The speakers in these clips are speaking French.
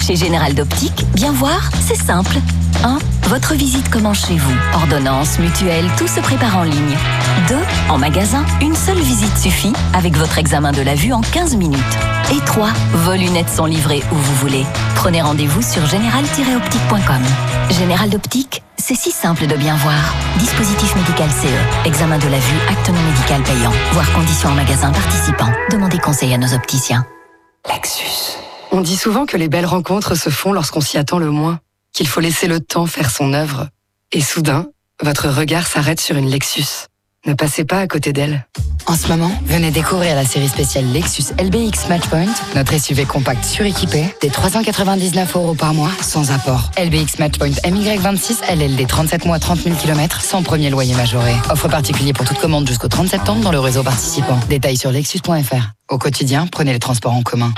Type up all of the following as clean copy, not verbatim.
Chez Général d'Optique, bien voir, c'est simple. 1. Votre visite commence chez vous. Ordonnance, mutuelle, tout se prépare en ligne. 2. En magasin, une seule visite suffit avec votre examen de la vue en 15 minutes. Et 3. Vos lunettes sont livrées où vous voulez. Prenez rendez-vous sur général-optique.com. Général d'Optique, c'est si simple de bien voir. Dispositif médical CE. Examen de la vue, acte non médical payant. Voir conditions en magasin participant. Demandez conseil à nos opticiens. Lexus. On dit souvent que les belles rencontres se font lorsqu'on s'y attend le moins. Qu'il faut laisser le temps faire son œuvre. Et soudain, votre regard s'arrête sur une Lexus. Ne passez pas à côté d'elle. En ce moment, venez découvrir la série spéciale Lexus LBX Matchpoint, notre SUV compact suréquipé, des 399 € par mois, sans apport. LBX Matchpoint MY26 LLD 37 mois 30 000 km, sans premier loyer majoré. Offre particulier pour toute commande jusqu'au 30 septembre dans le réseau participant. Détails sur lexus.fr. Au quotidien, prenez les transports en commun.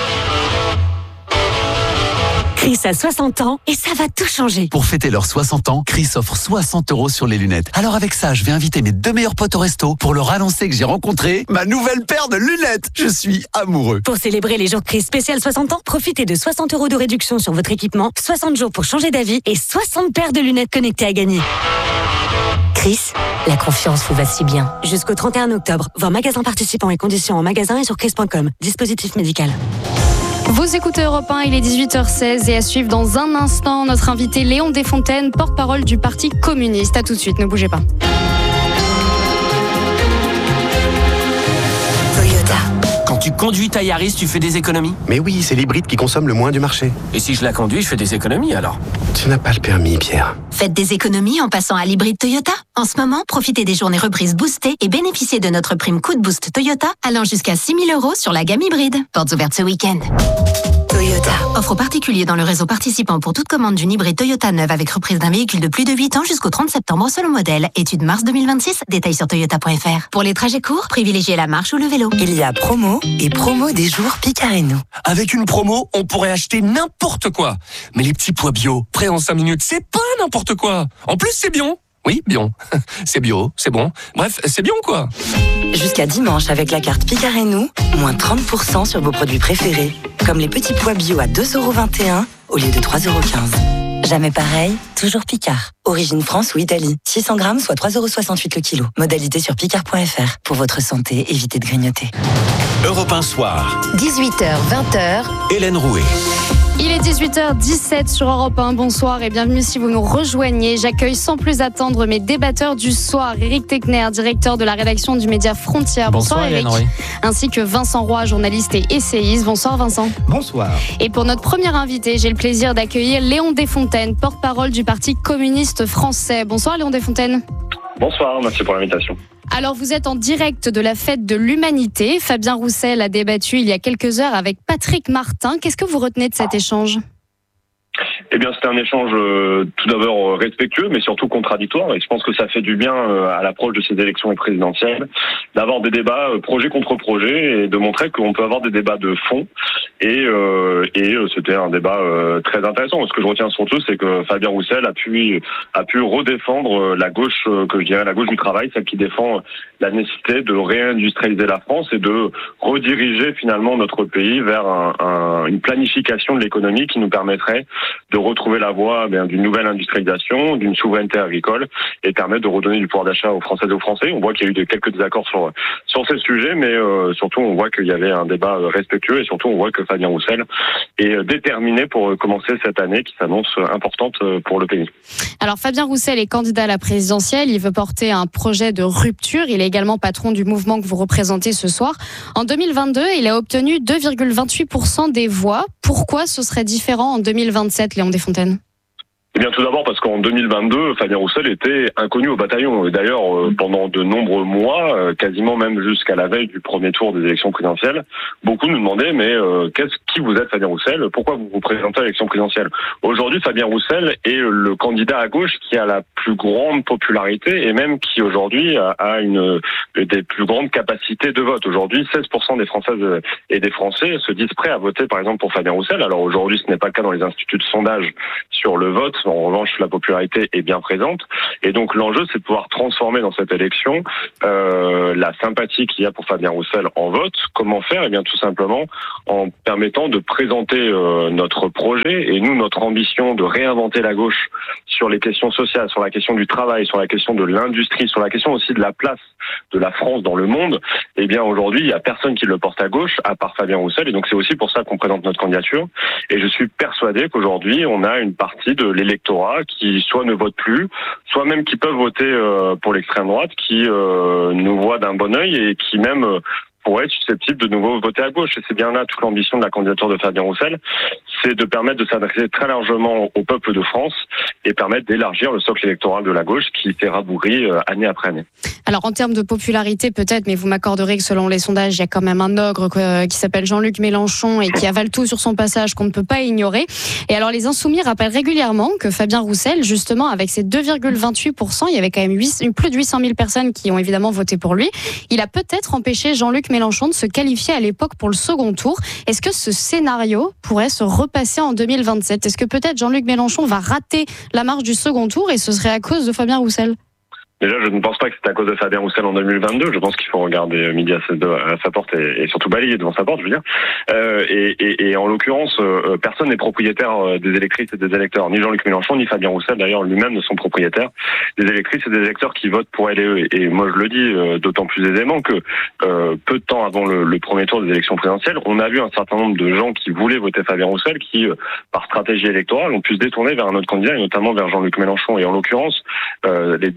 Chris a 60 ans et ça va tout changer. Pour fêter leurs 60 ans, Chris offre 60 € sur les lunettes. Alors avec ça, je vais inviter mes 2 meilleurs potes au resto pour leur annoncer que j'ai rencontré ma nouvelle paire de lunettes. Je suis amoureux. Pour célébrer les jours Chris spécial 60 ans, profitez de 60 € de réduction sur votre équipement, 60 jours pour changer d'avis et 60 paires de lunettes connectées à gagner. Chris, la confiance vous va si bien. Jusqu'au 31 octobre, voir magasin participants et conditions en magasin et sur chris.com. Dispositif médical. Vous écoutez Europe 1, il est 18h16 et à suivre dans un instant notre invité Léon Desfontaines, porte-parole du Parti communiste. À tout de suite, ne bougez pas. Quand tu conduis ta Yaris, tu fais des économies? Mais oui, c'est l'hybride qui consomme le moins du marché. Et si je la conduis, je fais des économies alors? Tu n'as pas le permis, Pierre. Faites des économies en passant à l'hybride Toyota. En ce moment, profitez des journées reprises boostées et bénéficiez de notre prime coup de boost Toyota allant jusqu'à 6 000 € sur la gamme hybride. Portes ouvertes ce week-end. Toyota. Offre aux particuliers dans le réseau participant pour toute commande d'une hybride Toyota neuve avec reprise d'un véhicule de plus de 8 ans jusqu'au 30 septembre selon modèle. Étude mars 2026. Détails sur toyota.fr. Pour les trajets courts, privilégiez la marche ou le vélo. Il y a promo et promo des jours Picard et nous. Avec une promo, on pourrait acheter n'importe quoi. Mais les petits pois bio, prêts en 5 minutes, c'est pas n'importe quoi. En plus, c'est bio. Oui, bio. C'est bio, c'est bon. Bref, c'est bien quoi. Jusqu'à dimanche, avec la carte Picard et nous, moins 30% sur vos produits préférés. Comme les petits pois bio à 2,21 € au lieu de 3,15 €. Jamais pareil, toujours Picard. Origine France ou Italie. 600 grammes, soit 3,68 € le kilo. Modalité sur picard.fr. Pour votre santé, évitez de grignoter. Europe 1 soir. 18h, 20h. Hélène Rouet. Il est 18h17 sur Europe 1. Bonsoir et bienvenue si vous nous rejoignez. J'accueille sans plus attendre mes débatteurs du soir. Éric Techner, directeur de la rédaction du média Frontières. Bonsoir Éric. Ainsi que Vincent Roy, journaliste et essayiste. Bonsoir Vincent. Bonsoir. Et pour notre premier invité, j'ai le plaisir d'accueillir Léon Desfontaines, porte-parole du Parti communiste français. Bonsoir Léon Desfontaines. Bonsoir, merci pour l'invitation. Alors vous êtes en direct de la fête de l'humanité. Fabien Roussel a débattu il y a quelques heures avec Patrick Martin. Qu'est-ce que vous retenez de cet échange ? Eh bien, c'était un échange tout d'abord respectueux, mais surtout contradictoire. Et je pense que ça fait du bien à l'approche de ces élections présidentielles d'avoir des débats projet contre projet et de montrer qu'on peut avoir des débats de fond. Et c'était un débat très intéressant. Ce que je retiens surtout, c'est que Fabien Roussel a pu redéfendre la gauche, que je dirais la gauche du travail, celle qui défend la nécessité de réindustrialiser la France et de rediriger finalement notre pays vers une planification de l'économie qui nous permettrait de retrouver la voie d'une nouvelle industrialisation, d'une souveraineté agricole et permettre de redonner du pouvoir d'achat aux Françaises et aux Français. On voit qu'il y a eu quelques désaccords sur ces sujets, mais surtout on voit qu'il y avait un débat respectueux et surtout on voit que Fabien Roussel est déterminé pour commencer cette année qui s'annonce importante pour le pays. Alors Fabien Roussel est candidat à la présidentielle, il veut porter un projet de rupture, il est également patron du mouvement que vous représentez ce soir. En 2022, il a obtenu 2,28% des voix. Pourquoi ce serait différent en 2027, Léon Desfontaines ? Eh bien, tout d'abord parce qu'en 2022, Fabien Roussel était inconnu au bataillon. Et d'ailleurs, pendant de nombreux mois, quasiment même jusqu'à la veille du premier tour des élections présidentielles, beaucoup nous demandaient mais qui vous êtes, Fabien Roussel ? Pourquoi vous vous présentez à l'élection présidentielle ? Aujourd'hui, Fabien Roussel est le candidat à gauche qui a la plus grande popularité et même qui aujourd'hui a des plus grandes capacités de vote. Aujourd'hui, 16% des Françaises et des Français se disent prêts à voter, par exemple, pour Fabien Roussel. Alors aujourd'hui, ce n'est pas le cas dans les instituts de sondage sur le vote, En revanche, la popularité est bien présente. Et donc l'enjeu, c'est de pouvoir transformer dans cette élection la sympathie qu'il y a pour Fabien Roussel en vote. Comment faire ? Eh bien, tout simplement en permettant de présenter notre projet et nous, notre ambition de réinventer la gauche sur les questions sociales, sur la question du travail, sur la question de l'industrie, sur la question aussi de la place de la France dans le monde. Eh bien, aujourd'hui, il n'y a personne qui le porte à gauche, à part Fabien Roussel. Et donc, c'est aussi pour ça qu'on présente notre candidature. Et je suis persuadé qu'aujourd'hui, on a une partie de l'électorat qui soit ne vote plus, soit même qui peuvent voter pour l'extrême droite, qui nous voit d'un bon œil et qui même pourrait être susceptible de nouveau voter à gauche. Et c'est bien là toute l'ambition de la candidature de Fabien Roussel, c'est de permettre de s'adresser très largement au peuple de France et permettre d'élargir le socle électoral de la gauche qui s'est rabougri année après année. Alors en termes de popularité peut-être, mais vous m'accorderez que selon les sondages, il y a quand même un ogre qui s'appelle Jean-Luc Mélenchon et qui avale tout sur son passage qu'on ne peut pas ignorer. Et alors les Insoumis rappellent régulièrement que Fabien Roussel, justement avec ses 2,28%, il y avait quand même plus de 800 000 personnes qui ont évidemment voté pour lui. Il a peut-être empêché Jean-Luc Mélenchon de se qualifier à l'époque pour le second tour. Est-ce que ce scénario pourrait se repasser en 2027 ? Est-ce que peut-être Jean-Luc Mélenchon va rater la marche du second tour et ce serait à cause de Fabien Roussel ? Déjà, je ne pense pas que c'est à cause de Fabien Roussel en 2022. Je pense qu'il faut regarder midi à sa porte et surtout balayer devant sa porte, je veux dire. Et en l'occurrence, personne n'est propriétaire des électrices et des électeurs. Ni Jean-Luc Mélenchon, ni Fabien Roussel, d'ailleurs, lui-même ne sont propriétaires des électrices et des électeurs qui votent pour LE. Et moi, je le dis d'autant plus aisément que peu de temps avant le premier tour des élections présidentielles, on a vu un certain nombre de gens qui voulaient voter Fabien Roussel qui, par stratégie électorale, ont pu se détourner vers un autre candidat, et notamment vers Jean-Luc Mélenchon. Et en l'occurrence, les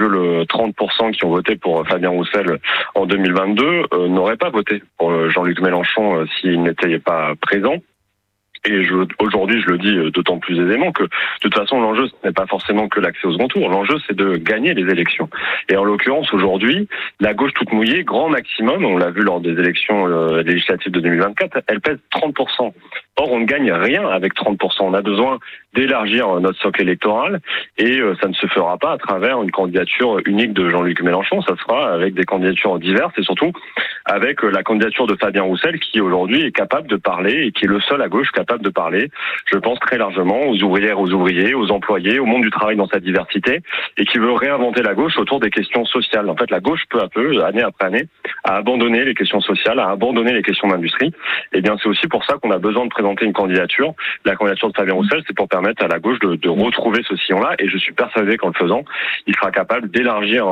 2,30% qui ont voté pour Fabien Roussel en 2022 n'auraient pas voté pour Jean-Luc Mélenchon s'il n'était pas présent. Et aujourd'hui, je le dis d'autant plus aisément que, de toute façon, l'enjeu, ce n'est pas forcément que l'accès au second tour. L'enjeu, c'est de gagner les élections. Et en l'occurrence, aujourd'hui, la gauche toute mouillée, grand maximum, on l'a vu lors des élections législatives de 2024, elle pèse 30%. Or, on ne gagne rien avec 30%. On a besoin d'élargir notre socle électoral et ça ne se fera pas à travers une candidature unique de Jean-Luc Mélenchon. Ça sera avec des candidatures diverses et surtout avec la candidature de Fabien Roussel qui aujourd'hui est capable de parler et qui est le seul à gauche capable de parler, je pense très largement aux ouvrières, aux ouvriers, aux employés, au monde du travail dans sa diversité et qui veut réinventer la gauche autour des questions sociales. En fait, la gauche, peu à peu, année après année, a abandonné les questions sociales, a abandonné les questions d'industrie. Et bien, c'est aussi pour ça qu'on a besoin de présenter une candidature. La candidature de Fabien Roussel, c'est pour permettre à la gauche de retrouver ce sillon-là. Et je suis persuadé qu'en le faisant, il sera capable d'élargir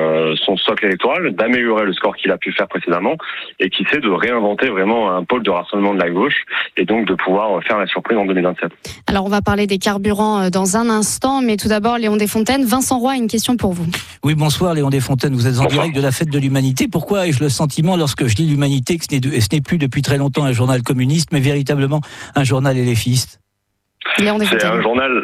son socle électoral, d'améliorer le score qu'il a pu faire précédemment et qui sait de réinventer vraiment un pôle de rassemblement de la gauche et donc de pouvoir faire la surprise en 2027. Alors, on va parler des carburants dans un instant, mais tout d'abord, Léon Desfontaines. Vincent Roy a une question pour vous. Oui, bonsoir Léon Desfontaines. Vous êtes en direct de la fête de l'humanité. Pourquoi ai-je le sentiment, lorsque je lis l'humanité, que ce n'est plus depuis très longtemps un journal communiste, mais véritablement un journal éléphiste ? C'est un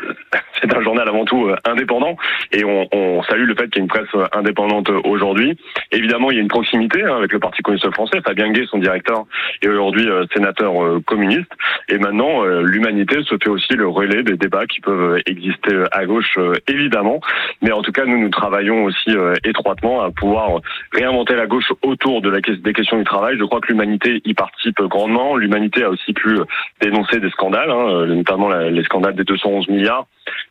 journal avant tout indépendant et on salue le fait qu'il y ait une presse indépendante aujourd'hui. Évidemment, il y a une proximité avec le Parti communiste français. Fabien Guay, son directeur, est aujourd'hui sénateur communiste. Et maintenant, l'humanité se fait aussi le relais des débats qui peuvent exister à gauche, évidemment. Mais en tout cas, nous travaillons aussi étroitement à pouvoir réinventer la gauche autour de des questions du travail. Je crois que l'humanité y participe grandement. L'humanité a aussi pu dénoncer des scandales, notamment les scandales des 211 milliards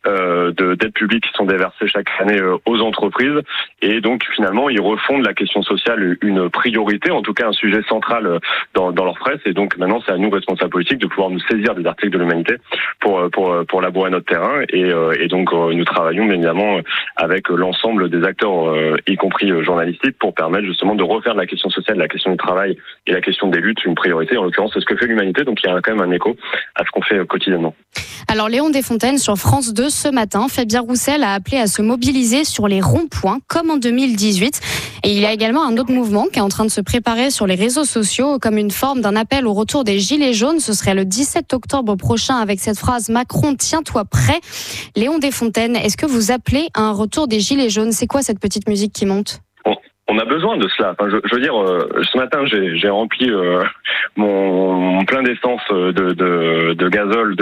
d'aides publiques qui sont déversées chaque année aux entreprises. Et donc, finalement, ils refondent la question sociale une priorité, en tout cas un sujet central dans leur presse. Et donc, maintenant, c'est à nous, responsables politiques, de pouvoir nous saisir des articles de l'humanité pour labourer notre terrain. Et donc, nous travaillons, bien évidemment, avec l'ensemble des acteurs, y compris journalistiques, pour permettre justement de refaire de la question sociale, de la question du travail et la question des luttes une priorité. En l'occurrence, c'est ce que fait l'humanité. Donc, il y a quand même un écho à ce qu'on fait quotidiennement. Alors, Léon Desfontaines, sur France 2, ce matin, Fabien Roussel a appelé à se mobiliser sur les ronds-points, comme en 2018. Et il y a également un autre mouvement qui est en train de se préparer sur les réseaux sociaux, comme une forme d'un appel au retour des Gilets jaunes. Ce serait le 17 octobre prochain, avec cette phrase « Macron, tiens-toi prêt ». Léon Desfontaines, est-ce que vous appelez à un retour des Gilets jaunes ? C'est quoi cette petite musique qui monte ? On a besoin de cela. Enfin, je veux dire, ce matin, j'ai rempli mon plein d'essence de gazole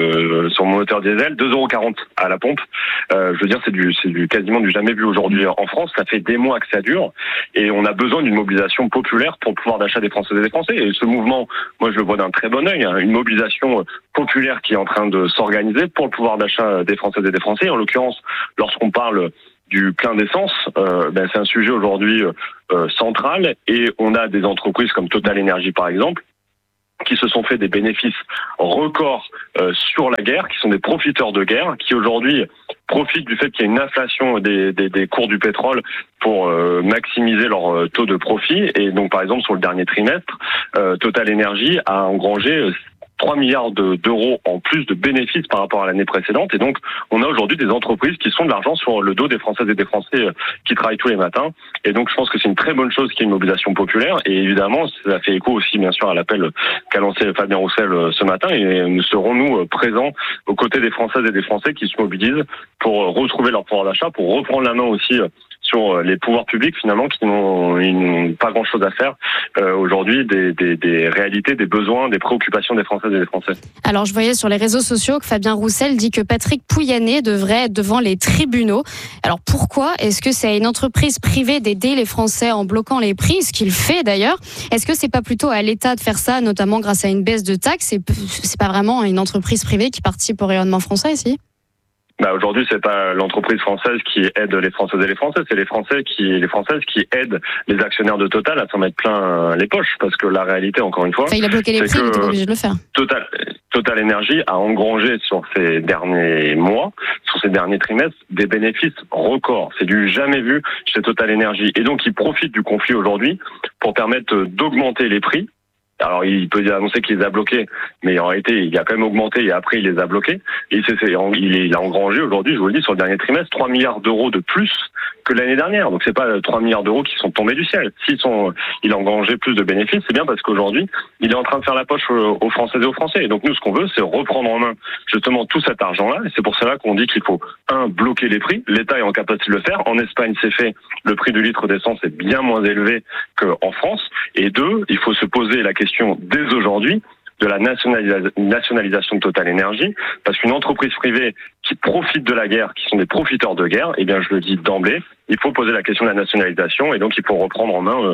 sur mon moteur diesel, 2,40 € à la pompe. Je veux dire, c'est du quasiment du jamais vu aujourd'hui en France. Ça fait des mois que ça dure, et on a besoin d'une mobilisation populaire pour le pouvoir d'achat des Françaises et des Français. Et ce mouvement, moi, je le vois d'un très bon œil. Hein, une mobilisation populaire qui est en train de s'organiser pour le pouvoir d'achat des Françaises et des Français. En l'occurrence, lorsqu'on parle du plein d'essence, c'est un sujet aujourd'hui central, et on a des entreprises comme Total Energy par exemple qui se sont fait des bénéfices records sur la guerre, qui sont des profiteurs de guerre, qui aujourd'hui profitent du fait qu'il y a une inflation des cours du pétrole pour maximiser leur taux de profit. Et donc par exemple sur le dernier trimestre, Total Energy a engrangé 3 milliards d'euros en plus de bénéfices par rapport à l'année précédente. Et donc, on a aujourd'hui des entreprises qui sont de l'argent sur le dos des Françaises et des Français qui travaillent tous les matins. Et donc, je pense que c'est une très bonne chose qu'il y ait une mobilisation populaire. Et évidemment, ça fait écho aussi, bien sûr, à l'appel qu'a lancé Fabien Roussel ce matin. Et nous serons, nous, présents aux côtés des Françaises et des Français qui se mobilisent pour retrouver leur pouvoir d'achat, pour reprendre la main aussi sur les pouvoirs publics, finalement, ils n'ont pas grand-chose à faire aujourd'hui des réalités, des besoins, des préoccupations des Françaises et des Français. Alors, je voyais sur les réseaux sociaux que Fabien Roussel dit que Patrick Pouyanné devrait être devant les tribunaux. Alors, pourquoi est-ce que c'est à une entreprise privée d'aider les Français en bloquant les prix, ce qu'il fait d'ailleurs? Est-ce que c'est pas plutôt à l'État de faire ça, notamment grâce à une baisse de taxes? C'est pas vraiment une entreprise privée qui participe au rayonnement français ici? Aujourd'hui, c'est pas l'entreprise française qui aide les Françaises et les Français, c'est les Françaises qui aident les actionnaires de Total à s'en mettre plein les poches, parce que la réalité, encore une fois, il a bloqué les prix, il était obligé de le faire. Total Energy a engrangé sur ces derniers mois, sur ces derniers trimestres, des bénéfices records. C'est du jamais vu chez Total Energy, et donc ils profitent du conflit aujourd'hui pour permettre d'augmenter les prix. Alors, il peut annoncer qu'il les a bloqués, mais en réalité, il a quand même augmenté et après, il les a bloqués. Et il a engrangé aujourd'hui, je vous le dis, sur le dernier trimestre, 3 milliards d'euros de plus que l'année dernière. Donc, c'est pas 3 milliards d'euros qui sont tombés du ciel. Il a engrangé plus de bénéfices, c'est bien parce qu'aujourd'hui, il est en train de faire la poche aux Françaises et aux Français. Et donc, nous, ce qu'on veut, c'est reprendre en main, justement, tout cet argent-là. Et c'est pour cela qu'on dit qu'il faut, bloquer les prix. L'État est en capacité de le faire. En Espagne, c'est fait. Le prix du litre d'essence est bien moins élevé qu'en France. Et 2, il faut se poser la question dès aujourd'hui de la nationalisation de Total Energy, parce qu'une entreprise privée qui profite de la guerre, qui sont des profiteurs de guerre, eh bien je le dis d'emblée, il faut poser la question de la nationalisation, et donc il faut reprendre en main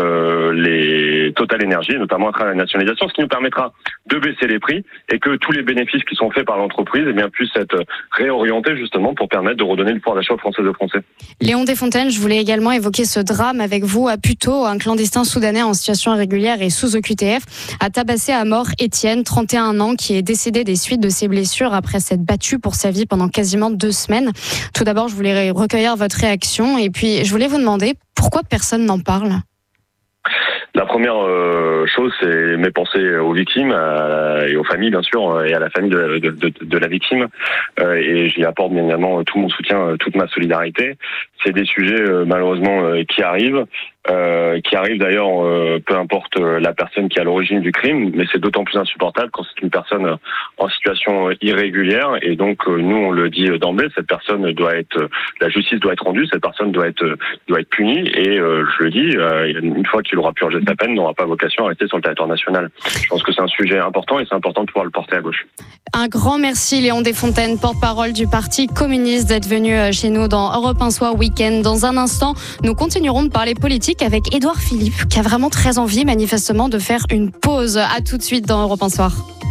les Total Energy, notamment à travers la nationalisation, ce qui nous permettra de baisser les prix et que tous les bénéfices qui sont faits par l'entreprise puissent être réorientés justement pour permettre de redonner le pouvoir d'achat aux Françaises et aux Français. Léon Desfontaines, je voulais également évoquer ce drame avec vous à Puteaux. Un clandestin soudanais en situation irrégulière et sous OQTF a tabassé à mort Étienne, 31 ans, qui est décédé des suites de ses blessures après s'être battu pour sa vie pendant quasiment 2 semaines. Tout d'abord, je voulais recueillir votre réaction et puis je voulais vous demander pourquoi personne n'en parle. La première chose, c'est mes pensées aux victimes et aux familles, bien sûr, et à la famille de la victime. Et j'y apporte bien évidemment tout mon soutien, toute ma solidarité. C'est des sujets, malheureusement, qui arrivent d'ailleurs, peu importe la personne qui est à l'origine du crime, mais c'est d'autant plus insupportable quand c'est une personne en situation irrégulière. Et donc, nous, on le dit d'emblée, cette personne la justice doit être rendue, cette personne doit être punie. Et je le dis, une fois qu'il aura purgé sa peine, n'aura pas vocation à rester sur le territoire national. Je pense que c'est un sujet important et c'est important de pouvoir le porter à gauche. Un grand merci Léon Desfontaines, porte-parole du Parti communiste, d'être venu chez nous dans Europe 1 Soir Week-end. Dans un instant, nous continuerons de parler politique avec Édouard Philippe, qui a vraiment très envie manifestement de faire une pause. À tout de suite dans Europe 1 Soir.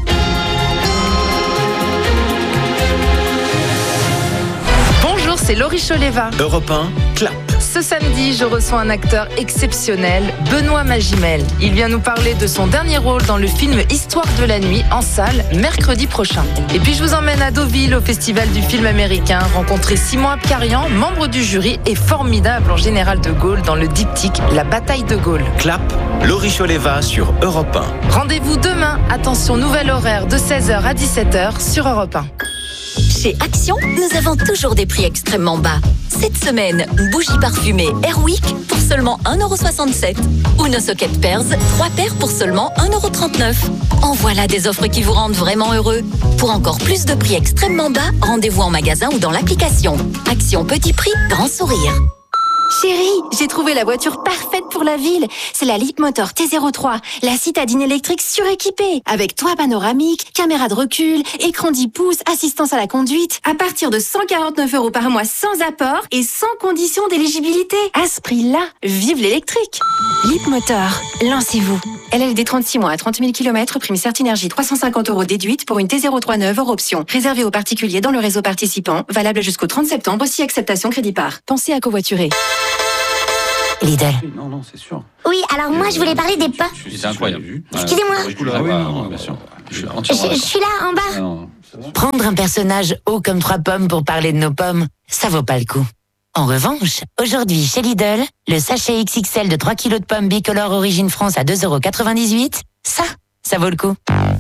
Bonjour, c'est Laurie Choleva. Europe 1, clap. Ce samedi, je reçois un acteur exceptionnel, Benoît Magimel. Il vient nous parler de son dernier rôle dans le film Histoire de la nuit, en salle, mercredi prochain. Et puis je vous emmène à Deauville, au Festival du film américain, rencontrer Simon Abkarian, membre du jury et formidable en général de Gaulle dans le diptyque La bataille de Gaulle. Clap, Laurie Choleva sur Europe 1. Rendez-vous demain, attention, nouvel horaire de 16h à 17h sur Europe 1. Chez Action, nous avons toujours des prix extrêmement bas. Cette semaine, bougie parfumée Airwick pour seulement 1,67 €. Ou nos socket pairs, 3 paires pour seulement 1,39 €. En voilà des offres qui vous rendent vraiment heureux. Pour encore plus de prix extrêmement bas, rendez-vous en magasin ou dans l'application. Action petit prix, grand sourire. Chérie, j'ai trouvé la voiture parfaite pour la ville. C'est la Leapmotor T03, la citadine électrique suréquipée, avec toit panoramique, caméra de recul, écran 10 pouces, assistance à la conduite, à partir de 149 € par mois sans apport et sans condition d'éligibilité. À ce prix-là, vive l'électrique. Leapmotor, lancez-vous. LLD 36 mois à 30 000 km, prime Certinergie 350 € déduite pour une T03 neuve hors option. Réservée aux particuliers dans le réseau participant, valable jusqu'au 30 septembre si acceptation crédit par. Pensez à covoiturer. Lidl. Non, c'est sûr. Oui, alors moi je voulais parler des pommes. C'est incroyable. Excusez-moi. Ah oui, non, bien sûr. Je suis là en bas. Prendre un personnage haut comme 3 pommes pour parler de nos pommes, ça vaut pas le coup. En revanche, aujourd'hui chez Lidl, le sachet XXL de 3 kg de pommes bicolores Origine France à 2,98 €, ça vaut le coup.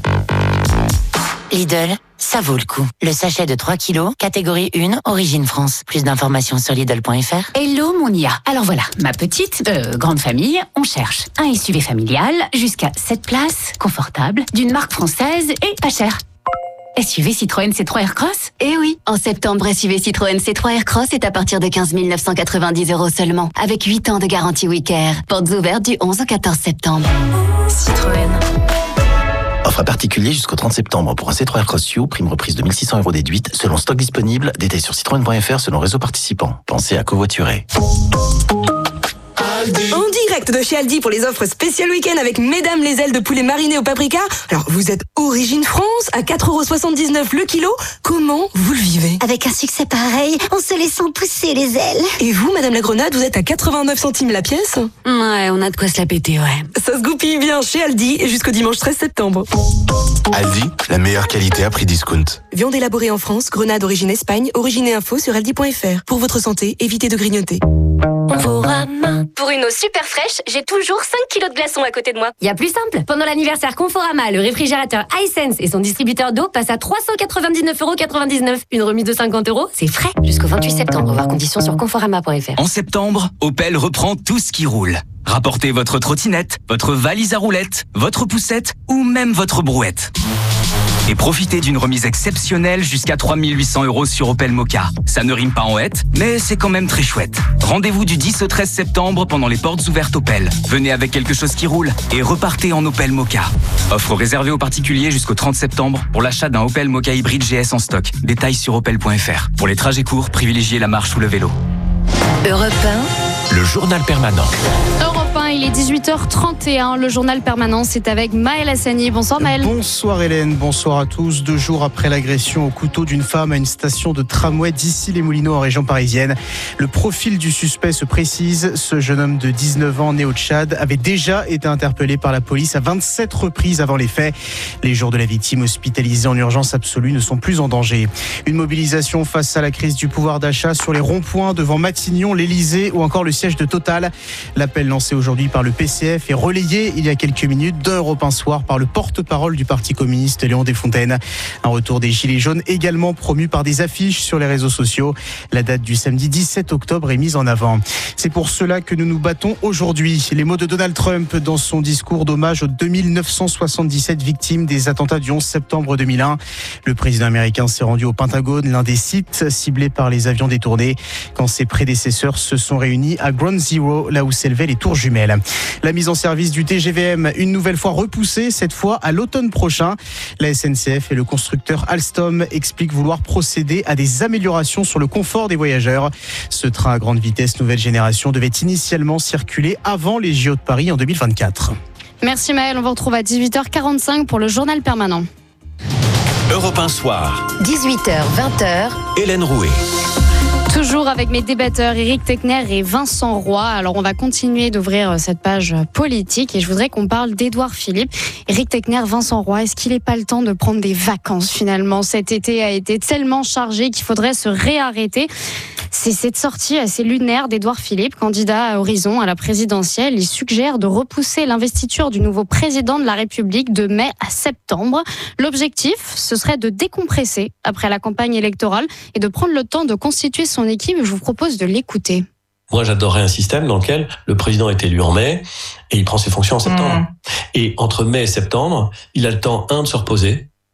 Lidl, ça vaut le coup. Le sachet de 3 kg, catégorie 1, Origine France. Plus d'informations sur Lidl.fr. Hello mon IA. Alors voilà, ma petite, grande famille, on cherche un SUV familial jusqu'à 7 places, confortable, d'une marque française et pas cher. SUV Citroën C3 Aircross ? Eh oui, en septembre, SUV Citroën C3 Aircross est à partir de 15 990 € seulement, avec 8 ans de garantie Wicare. Portes ouvertes du 11 au 14 septembre. Citroën. Offre à particulier jusqu'au 30 septembre pour un C3 Aircross U, prime reprise de 1 600 € déduite, selon stock disponible, détail sur citroën.fr selon réseau participant. Pensez à covoiturer. En direct de chez Aldi pour les offres spéciales week-end avec mesdames les ailes de poulet marinées au paprika. Alors vous êtes Origine France à 4,79 € le kilo. Comment vous le vivez? Avec un succès pareil, on se laissant pousser les ailes. Et vous, madame la Grenade, vous êtes à 89 centimes la pièce? Ouais, on a de quoi se la péter, ouais. Ça se goupille bien chez Aldi jusqu'au dimanche 13 septembre. Aldi, la meilleure qualité à prix discount. Viande élaborée en France, Grenade origine Espagne, origine et info sur aldi.fr. Pour votre santé, évitez de grignoter. Pour une eau super fraîche, j'ai toujours 5 kilos de glaçons à côté de moi. Il y a plus simple. Pendant l'anniversaire Conforama, le réfrigérateur iSense et son distributeur d'eau passent à 399,99 €. Une remise de 50 €, c'est frais. Jusqu'au 28 septembre, voir conditions sur conforama.fr. En septembre, Opel reprend tout ce qui roule. Rapportez votre trottinette, votre valise à roulettes, votre poussette ou même votre brouette. Et profitez d'une remise exceptionnelle jusqu'à 3 800 € sur Opel Mokka. Ça ne rime pas en hête, mais c'est quand même très chouette. Rendez-vous du 10 au 13 septembre pendant les portes ouvertes Opel. Venez avec quelque chose qui roule et repartez en Opel Mokka. Offre réservée aux particuliers jusqu'au 30 septembre pour l'achat d'un Opel Mokka hybride GS en stock. Détails sur opel.fr. Pour les trajets courts, privilégiez la marche ou le vélo. Europe 1. Le journal permanent. Europe 1, il est 18h31. Le journal permanent, c'est avec Maël Hassani. Bonsoir Maël. Bonsoir Hélène, bonsoir à tous. 2 jours après l'agression au couteau d'une femme à une station de tramway d'Issy-les-Moulineaux en région parisienne, le profil du suspect se précise. Ce jeune homme de 19 ans, né au Tchad, avait déjà été interpellé par la police à 27 reprises avant les faits. Les jours de la victime hospitalisée en urgence absolue ne sont plus en danger. Une mobilisation face à la crise du pouvoir d'achat sur les ronds-points devant Matignon, l'Elysée ou encore le siège de Total. L'appel lancé aujourd'hui par le PCF est relayé il y a quelques minutes d'un Europe 1 Soir par le porte-parole du Parti communiste Léon Desfontaines. Un retour des Gilets jaunes également promu par des affiches sur les réseaux sociaux. La date du samedi 17 octobre est mise en avant. C'est pour cela que nous nous battons aujourd'hui. Les mots de Donald Trump dans son discours d'hommage aux 2977 victimes des attentats du 11 septembre 2001. Le président américain s'est rendu au Pentagone, l'un des sites ciblés par les avions détournés, quand ses prédécesseurs se sont réunis à Ground Zero, là où s'élevaient les tours jumelles. La mise en service du TGVM, une nouvelle fois repoussée, cette fois à l'automne prochain. La SNCF et le constructeur Alstom expliquent vouloir procéder à des améliorations sur le confort des voyageurs. Ce train à grande vitesse nouvelle génération devait initialement circuler avant les JO de Paris en 2024. Merci Maël, on vous retrouve à 18h45 pour le journal permanent. Europe 1 Soir. 18h, 20h. Hélène Rouet. Toujours avec mes débatteurs Éric Techner et Vincent Roy. Alors on va continuer d'ouvrir cette page politique et je voudrais qu'on parle d'Édouard Philippe. Éric Techner, Vincent Roy, est-ce qu'il n'est pas le temps de prendre des vacances finalement? Cet été a été tellement chargé qu'il faudrait se réarrêter. C'est cette sortie assez lunaire d'Édouard Philippe, candidat à Horizon à la présidentielle. Il suggère de repousser l'investiture du nouveau président de la République de mai à septembre. L'objectif, ce serait de décompresser après la campagne électorale et de prendre le temps de constituer son équipe. Je vous propose de l'écouter. Moi, j'adorerais un système dans lequel le président est élu en mai et il prend ses fonctions en septembre. Et entre mai et septembre, il a le temps, de se reposer,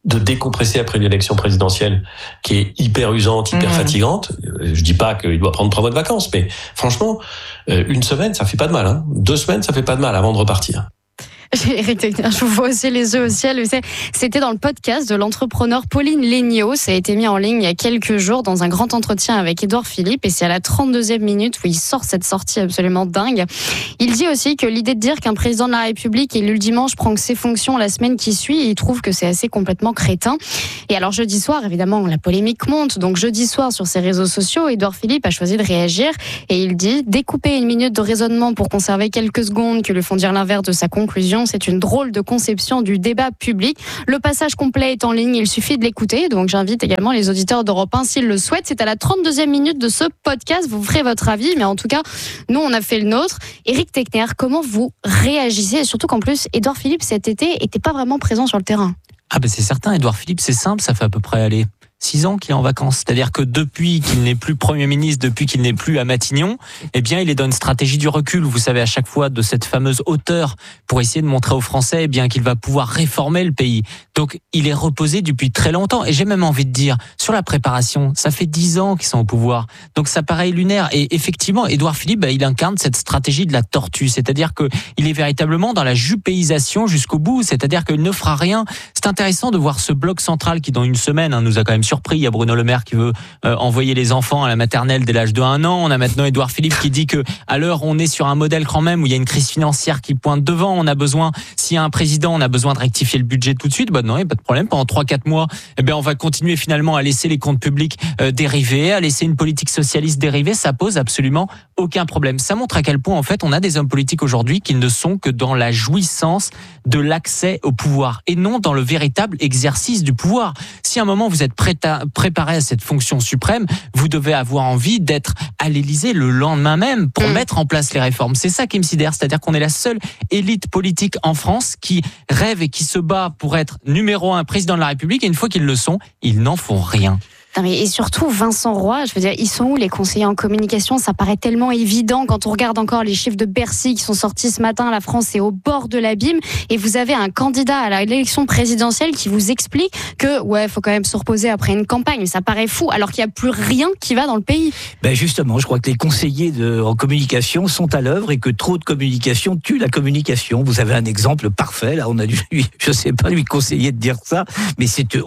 de décompresser après une élection présidentielle qui est hyper usante, hyper fatigante. Je dis pas qu'il doit prendre 3 mois de vacances, mais franchement, une semaine, ça fait pas de mal, hein. 2 semaines, ça fait pas de mal avant de repartir. Éric Tegnér, je vous vois aussi les yeux au ciel. C'était dans le podcast de l'entrepreneur Pauline Léniaud. Ça a été mis en ligne il y a quelques jours dans un grand entretien avec Édouard Philippe. Et c'est à la 32e minute où il sort cette sortie absolument dingue. Il dit aussi que l'idée de dire qu'un président de la République élu le dimanche prend ses fonctions la semaine qui suit, il trouve que c'est assez complètement crétin. Et alors jeudi soir, évidemment, la polémique monte. Donc jeudi soir, sur ses réseaux sociaux, Édouard Philippe a choisi de réagir. Et il dit « Découper une minute de raisonnement pour conserver quelques secondes qui lui font dire l'inverse de sa conclusion, c'est une drôle de conception du débat public. Le passage complet est en ligne, il suffit de l'écouter. Donc j'invite également les auditeurs d'Europe 1 s'ils le souhaitent. C'est à la 32e minute de ce podcast. Vous ferez votre avis, mais en tout cas, nous, on a fait le nôtre. Éric Tegnér, comment vous réagissez? Et surtout qu'en plus, Édouard Philippe, cet été, n'était pas vraiment présent sur le terrain. Ah ben c'est certain, Édouard Philippe, c'est simple, ça fait à peu près 6 ans qu'il est en vacances. C'est-à-dire que depuis qu'il n'est plus Premier ministre, depuis qu'il n'est plus à Matignon, eh bien, il est dans une stratégie du recul. Vous savez, à chaque fois, de cette fameuse hauteur pour essayer de montrer aux Français, eh bien, qu'il va pouvoir réformer le pays. Donc, il est reposé depuis très longtemps. Et j'ai même envie de dire, sur la préparation, ça fait 10 ans qu'ils sont au pouvoir. Donc, ça paraît lunaire. Et effectivement, Édouard Philippe, il incarne cette stratégie de la tortue. C'est-à-dire que il est véritablement dans la jupéisation jusqu'au bout. C'est-à-dire qu'il ne fera rien. C'est intéressant de voir ce bloc central qui, dans une semaine, nous a quand même surpris. Il y a Bruno Le Maire qui veut envoyer les enfants à la maternelle dès l'âge de 1 an. On a maintenant Édouard Philippe qui dit que à l'heure on est sur un modèle quand même où il y a une crise financière qui pointe devant. On a besoin, s'il y a un président, on a besoin de rectifier le budget tout de suite. Non, il n'y a pas de problème. Pendant 3-4 mois, eh bien, on va continuer finalement à laisser les comptes publics dériver, à laisser une politique socialiste dériver. Ça pose absolument aucun problème. Ça montre à quel point en fait on a des hommes politiques aujourd'hui qui ne sont que dans la jouissance de l'accès au pouvoir et non dans le véritable exercice du pouvoir. Si à un moment vous êtes préparé à cette fonction suprême, vous devez avoir envie d'être à l'Élysée le lendemain même pour mettre en place les réformes. C'est ça qui me sidère, c'est-à-dire qu'on est la seule élite politique en France qui rêve et qui se bat pour être numéro 1 président de la République et une fois qu'ils le sont, ils n'en font rien. Non mais et surtout Vincent Roy, je veux dire, ils sont où les conseillers en communication? Ça paraît tellement évident quand on regarde encore les chiffres de Bercy qui sont sortis ce matin. La France est au bord de l'abîme et vous avez un candidat à l'élection présidentielle qui vous explique que faut quand même se reposer après une campagne. Ça paraît fou alors qu'il n'y a plus rien qui va dans le pays. Ben justement, je crois que les conseillers en communication sont à l'œuvre et que trop de communication tue la communication. Vous avez un exemple parfait. Là, on a dû, je sais pas, lui conseiller de dire ça, mais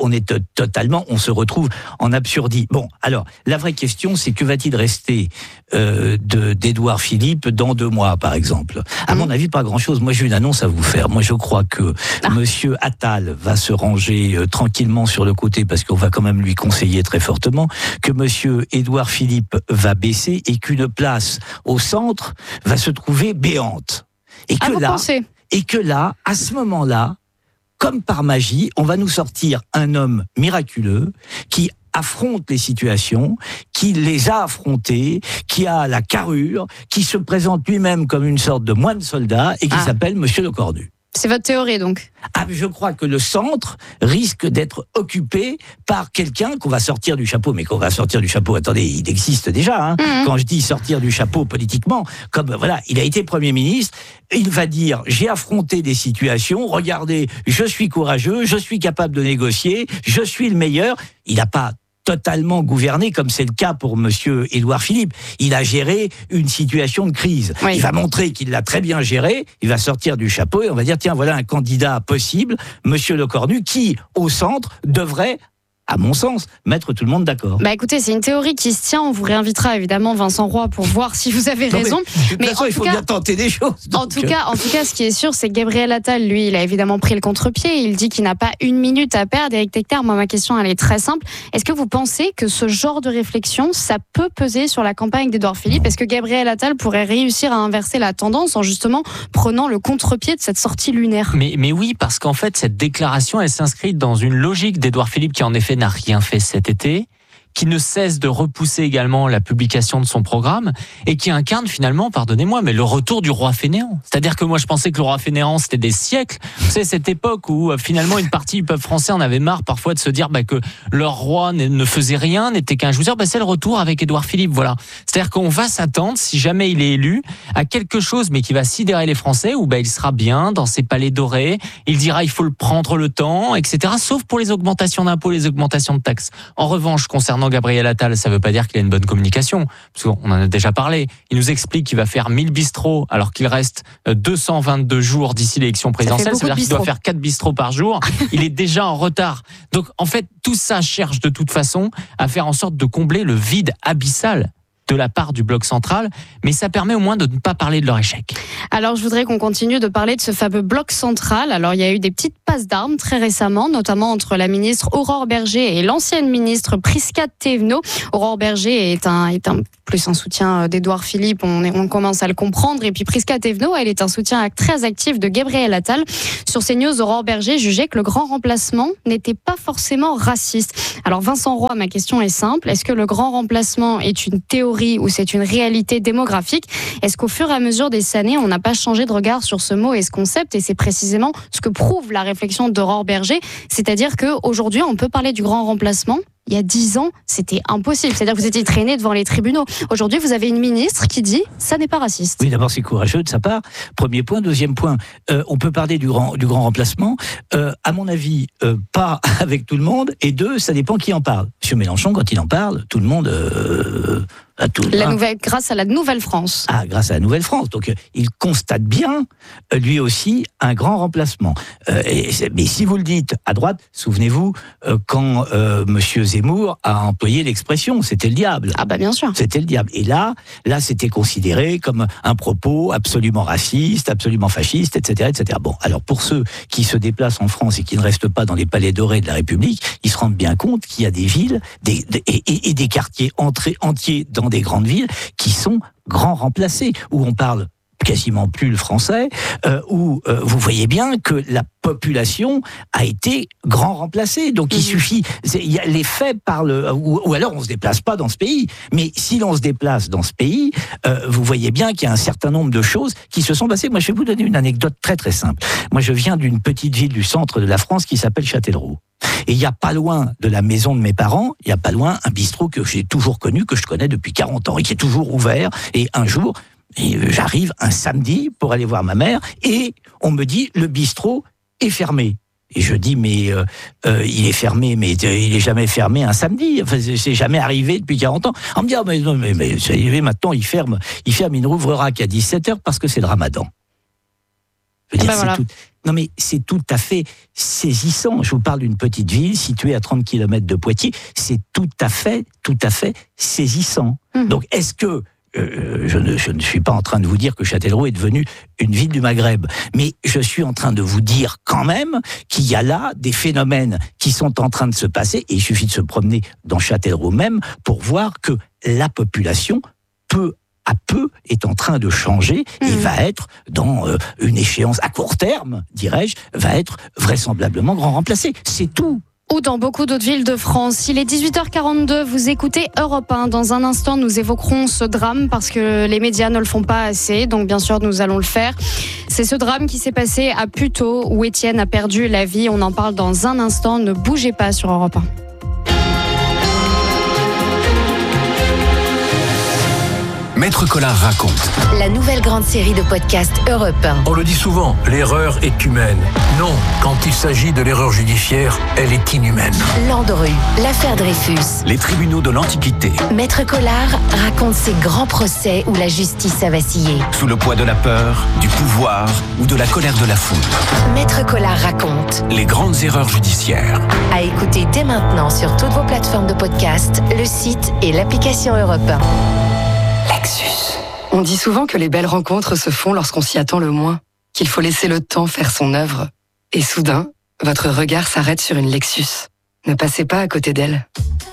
on se retrouve en absurdie. Bon, alors, la vraie question, c'est que va-t-il rester d'Édouard Philippe dans 2 mois, par exemple? À mon avis, pas grand-chose. Moi, j'ai une annonce à vous faire. Moi, je crois que Monsieur Attal va se ranger tranquillement sur le côté, parce qu'on va quand même lui conseiller très fortement, que Monsieur Édouard Philippe va baisser et qu'une place au centre va se trouver béante. Et que là, à ce moment-là, comme par magie, on va nous sortir un homme miraculeux qui affronte les situations, qui les a affrontées, qui a la carrure, qui se présente lui-même comme une sorte de moine soldat et qui s'appelle Monsieur Lecornu. C'est votre théorie donc? Je crois que le centre risque d'être occupé par quelqu'un qu'on va sortir du chapeau, mais qu'on va sortir du chapeau, attendez, il existe déjà, Quand je dis sortir du chapeau politiquement, comme il a été Premier ministre, il va dire, j'ai affronté des situations, regardez, je suis courageux, je suis capable de négocier, je suis le meilleur. Il n'a pas totalement gouverné, comme c'est le cas pour Monsieur Édouard Philippe. Il a géré une situation de crise. Oui. Il va montrer qu'il l'a très bien géré, il va sortir du chapeau et on va dire, tiens, voilà un candidat possible, Monsieur Lecornu, qui, au centre, devrait, à mon sens, mettre tout le monde d'accord. Écoutez, c'est une théorie qui se tient. On vous réinvitera évidemment, Vincent Roy, pour voir si vous avez raison. Mais de toute façon, il faut bien tenter des choses. En tout cas, ce qui est sûr, c'est que Gabriel Attal, lui, il a évidemment pris le contre-pied. Il dit qu'il n'a pas une minute à perdre. Éric Tegnér, moi, ma question, elle est très simple. Est-ce que vous pensez que ce genre de réflexion, ça peut peser sur la campagne d'Édouard Philippe? Est-ce que Gabriel Attal pourrait réussir à inverser la tendance en justement prenant le contre-pied de cette sortie lunaire? Mais oui, parce qu'en fait, cette déclaration, elle s'inscrit dans une logique d'Édouard Philippe qui, en effet, n'a rien fait cet été, qui ne cesse de repousser également la publication de son programme et qui incarne finalement, pardonnez-moi, mais le retour du roi fainéant. C'est-à-dire que moi je pensais que le roi fainéant c'était des siècles. Vous savez, cette époque où finalement une partie du peuple français en avait marre parfois de se dire que leur roi ne faisait rien, n'était qu'un jouisseur. C'est le retour avec Édouard Philippe, voilà. C'est-à-dire qu'on va s'attendre, si jamais il est élu, à quelque chose mais qui va sidérer les Français, où il sera bien dans ses palais dorés, il dira il faut le prendre le temps, etc. Sauf pour les augmentations d'impôts, les augmentations de taxes. En revanche, concernant Gabriel Attal, ça ne veut pas dire qu'il a une bonne communication, parce qu'on en a déjà parlé. Il nous explique qu'il va faire 1000 bistrots alors qu'il reste 222 jours d'ici l'élection présidentielle. Ça veut dire qu'il doit faire 4 bistrots par jour. Il est déjà en retard. Donc en fait, tout ça cherche de toute façon à faire en sorte de combler le vide abyssal de la part du bloc central, mais ça permet au moins de ne pas parler de leur échec. Alors je voudrais qu'on continue de parler de ce fameux bloc central. Alors il y a eu des petites passes d'armes très récemment, notamment entre la ministre Aurore Bergé et l'ancienne ministre Prisca Thévenot. Aurore Bergé est un plus un soutien d'Édouard Philippe, on commence à le comprendre, et puis Prisca Thévenot, elle est un soutien très actif de Gabriel Attal. Sur CNews, Aurore Bergé jugeait que le grand remplacement n'était pas forcément raciste. Alors Vincent Roy, ma question est simple, est-ce que le grand remplacement est une théorie ou c'est une réalité démographique? Est-ce qu'au fur et à mesure des années, on n'a pas changé de regard sur ce mot et ce concept? Et c'est précisément ce que prouve la réflexion d'Aurore Bergé, c'est-à-dire qu'aujourd'hui, on peut parler du grand remplacement. Il y a 10 ans, c'était impossible. C'est-à-dire que vous étiez traîné devant les tribunaux. Aujourd'hui, vous avez une ministre qui dit « ça n'est pas raciste ». Oui, d'abord, c'est courageux de sa part. Premier point. Deuxième point, on peut parler du grand remplacement. À mon avis, pas avec tout le monde. Et deux, ça dépend qui en parle. Monsieur Mélenchon, quand il en parle, tout le monde... grâce à la Nouvelle-France. Ah, grâce à la Nouvelle-France. Donc, il constate bien, lui aussi, un grand remplacement. Mais si vous le dites à droite, souvenez-vous, quand Monsieur Zemmour a employé l'expression, c'était le diable. Ah bien sûr. C'était le diable. Et là, c'était considéré comme un propos absolument raciste, absolument fasciste, etc., etc. Bon, alors pour ceux qui se déplacent en France et qui ne restent pas dans les palais dorés de la République, ils se rendent bien compte qu'il y a des villes et des quartiers entiers dans des grandes villes qui sont grands remplacés, où on parle quasiment plus le français, où vous voyez bien que la population a été grand remplacée. Donc il suffit, les faits parlent, ou alors on se déplace pas dans ce pays. Mais si l'on se déplace dans ce pays, vous voyez bien qu'il y a un certain nombre de choses qui se sont passées. Moi, je vais vous donner une anecdote très très simple. Moi, je viens d'une petite ville du centre de la France qui s'appelle Châtellerault. Et il n'y a pas loin de la maison de mes parents, il n'y a pas loin un bistrot que j'ai toujours connu, que je connais depuis 40 ans et qui est toujours ouvert. Et un jour, j'arrive un samedi pour aller voir ma mère et on me dit le bistrot est fermé. Et je dis mais il est fermé, mais il est jamais fermé un samedi. Enfin, c'est jamais arrivé depuis 40 ans. On me dit mais non, mais c'est arrivé maintenant, il ferme, il ne rouvrera qu'à 17h parce que c'est le Ramadan. Je veux dire, voilà. Non mais c'est tout à fait saisissant. Je vous parle d'une petite ville située à 30 km de Poitiers. C'est tout à fait saisissant. Donc est-ce que je ne suis pas en train de vous dire que Châtellerault est devenu une ville du Maghreb, mais je suis en train de vous dire quand même qu'il y a là des phénomènes qui sont en train de se passer, et il suffit de se promener dans Châtellerault même pour voir que la population peu à peu est en train de changer et va être dans une échéance à court terme, dirais-je, va être vraisemblablement grand remplacée. C'est tout. Ou dans beaucoup d'autres villes de France. Il est 18h42, vous écoutez Europe 1. Dans un instant, nous évoquerons ce drame parce que les médias ne le font pas assez, donc bien sûr, nous allons le faire. C'est ce drame qui s'est passé à Puteaux où Étienne a perdu la vie. On en parle dans un instant. Ne bougez pas sur Europe 1. Maître Collard raconte. La nouvelle grande série de podcasts Europe 1. On le dit souvent, l'erreur est humaine. Non, quand il s'agit de l'erreur judiciaire, elle est inhumaine. Landru, l'affaire Dreyfus. Les tribunaux de l'Antiquité. Maître Collard raconte ces grands procès où la justice a vacillé. Sous le poids de la peur, du pouvoir ou de la colère de la foule. Maître Collard raconte. Les grandes erreurs judiciaires. À écouter dès maintenant sur toutes vos plateformes de podcast, le site et l'application Europe 1. Lexus. On dit souvent que les belles rencontres se font lorsqu'on s'y attend le moins, qu'il faut laisser le temps faire son œuvre. Et soudain, votre regard s'arrête sur une Lexus. Ne passez pas à côté d'elle.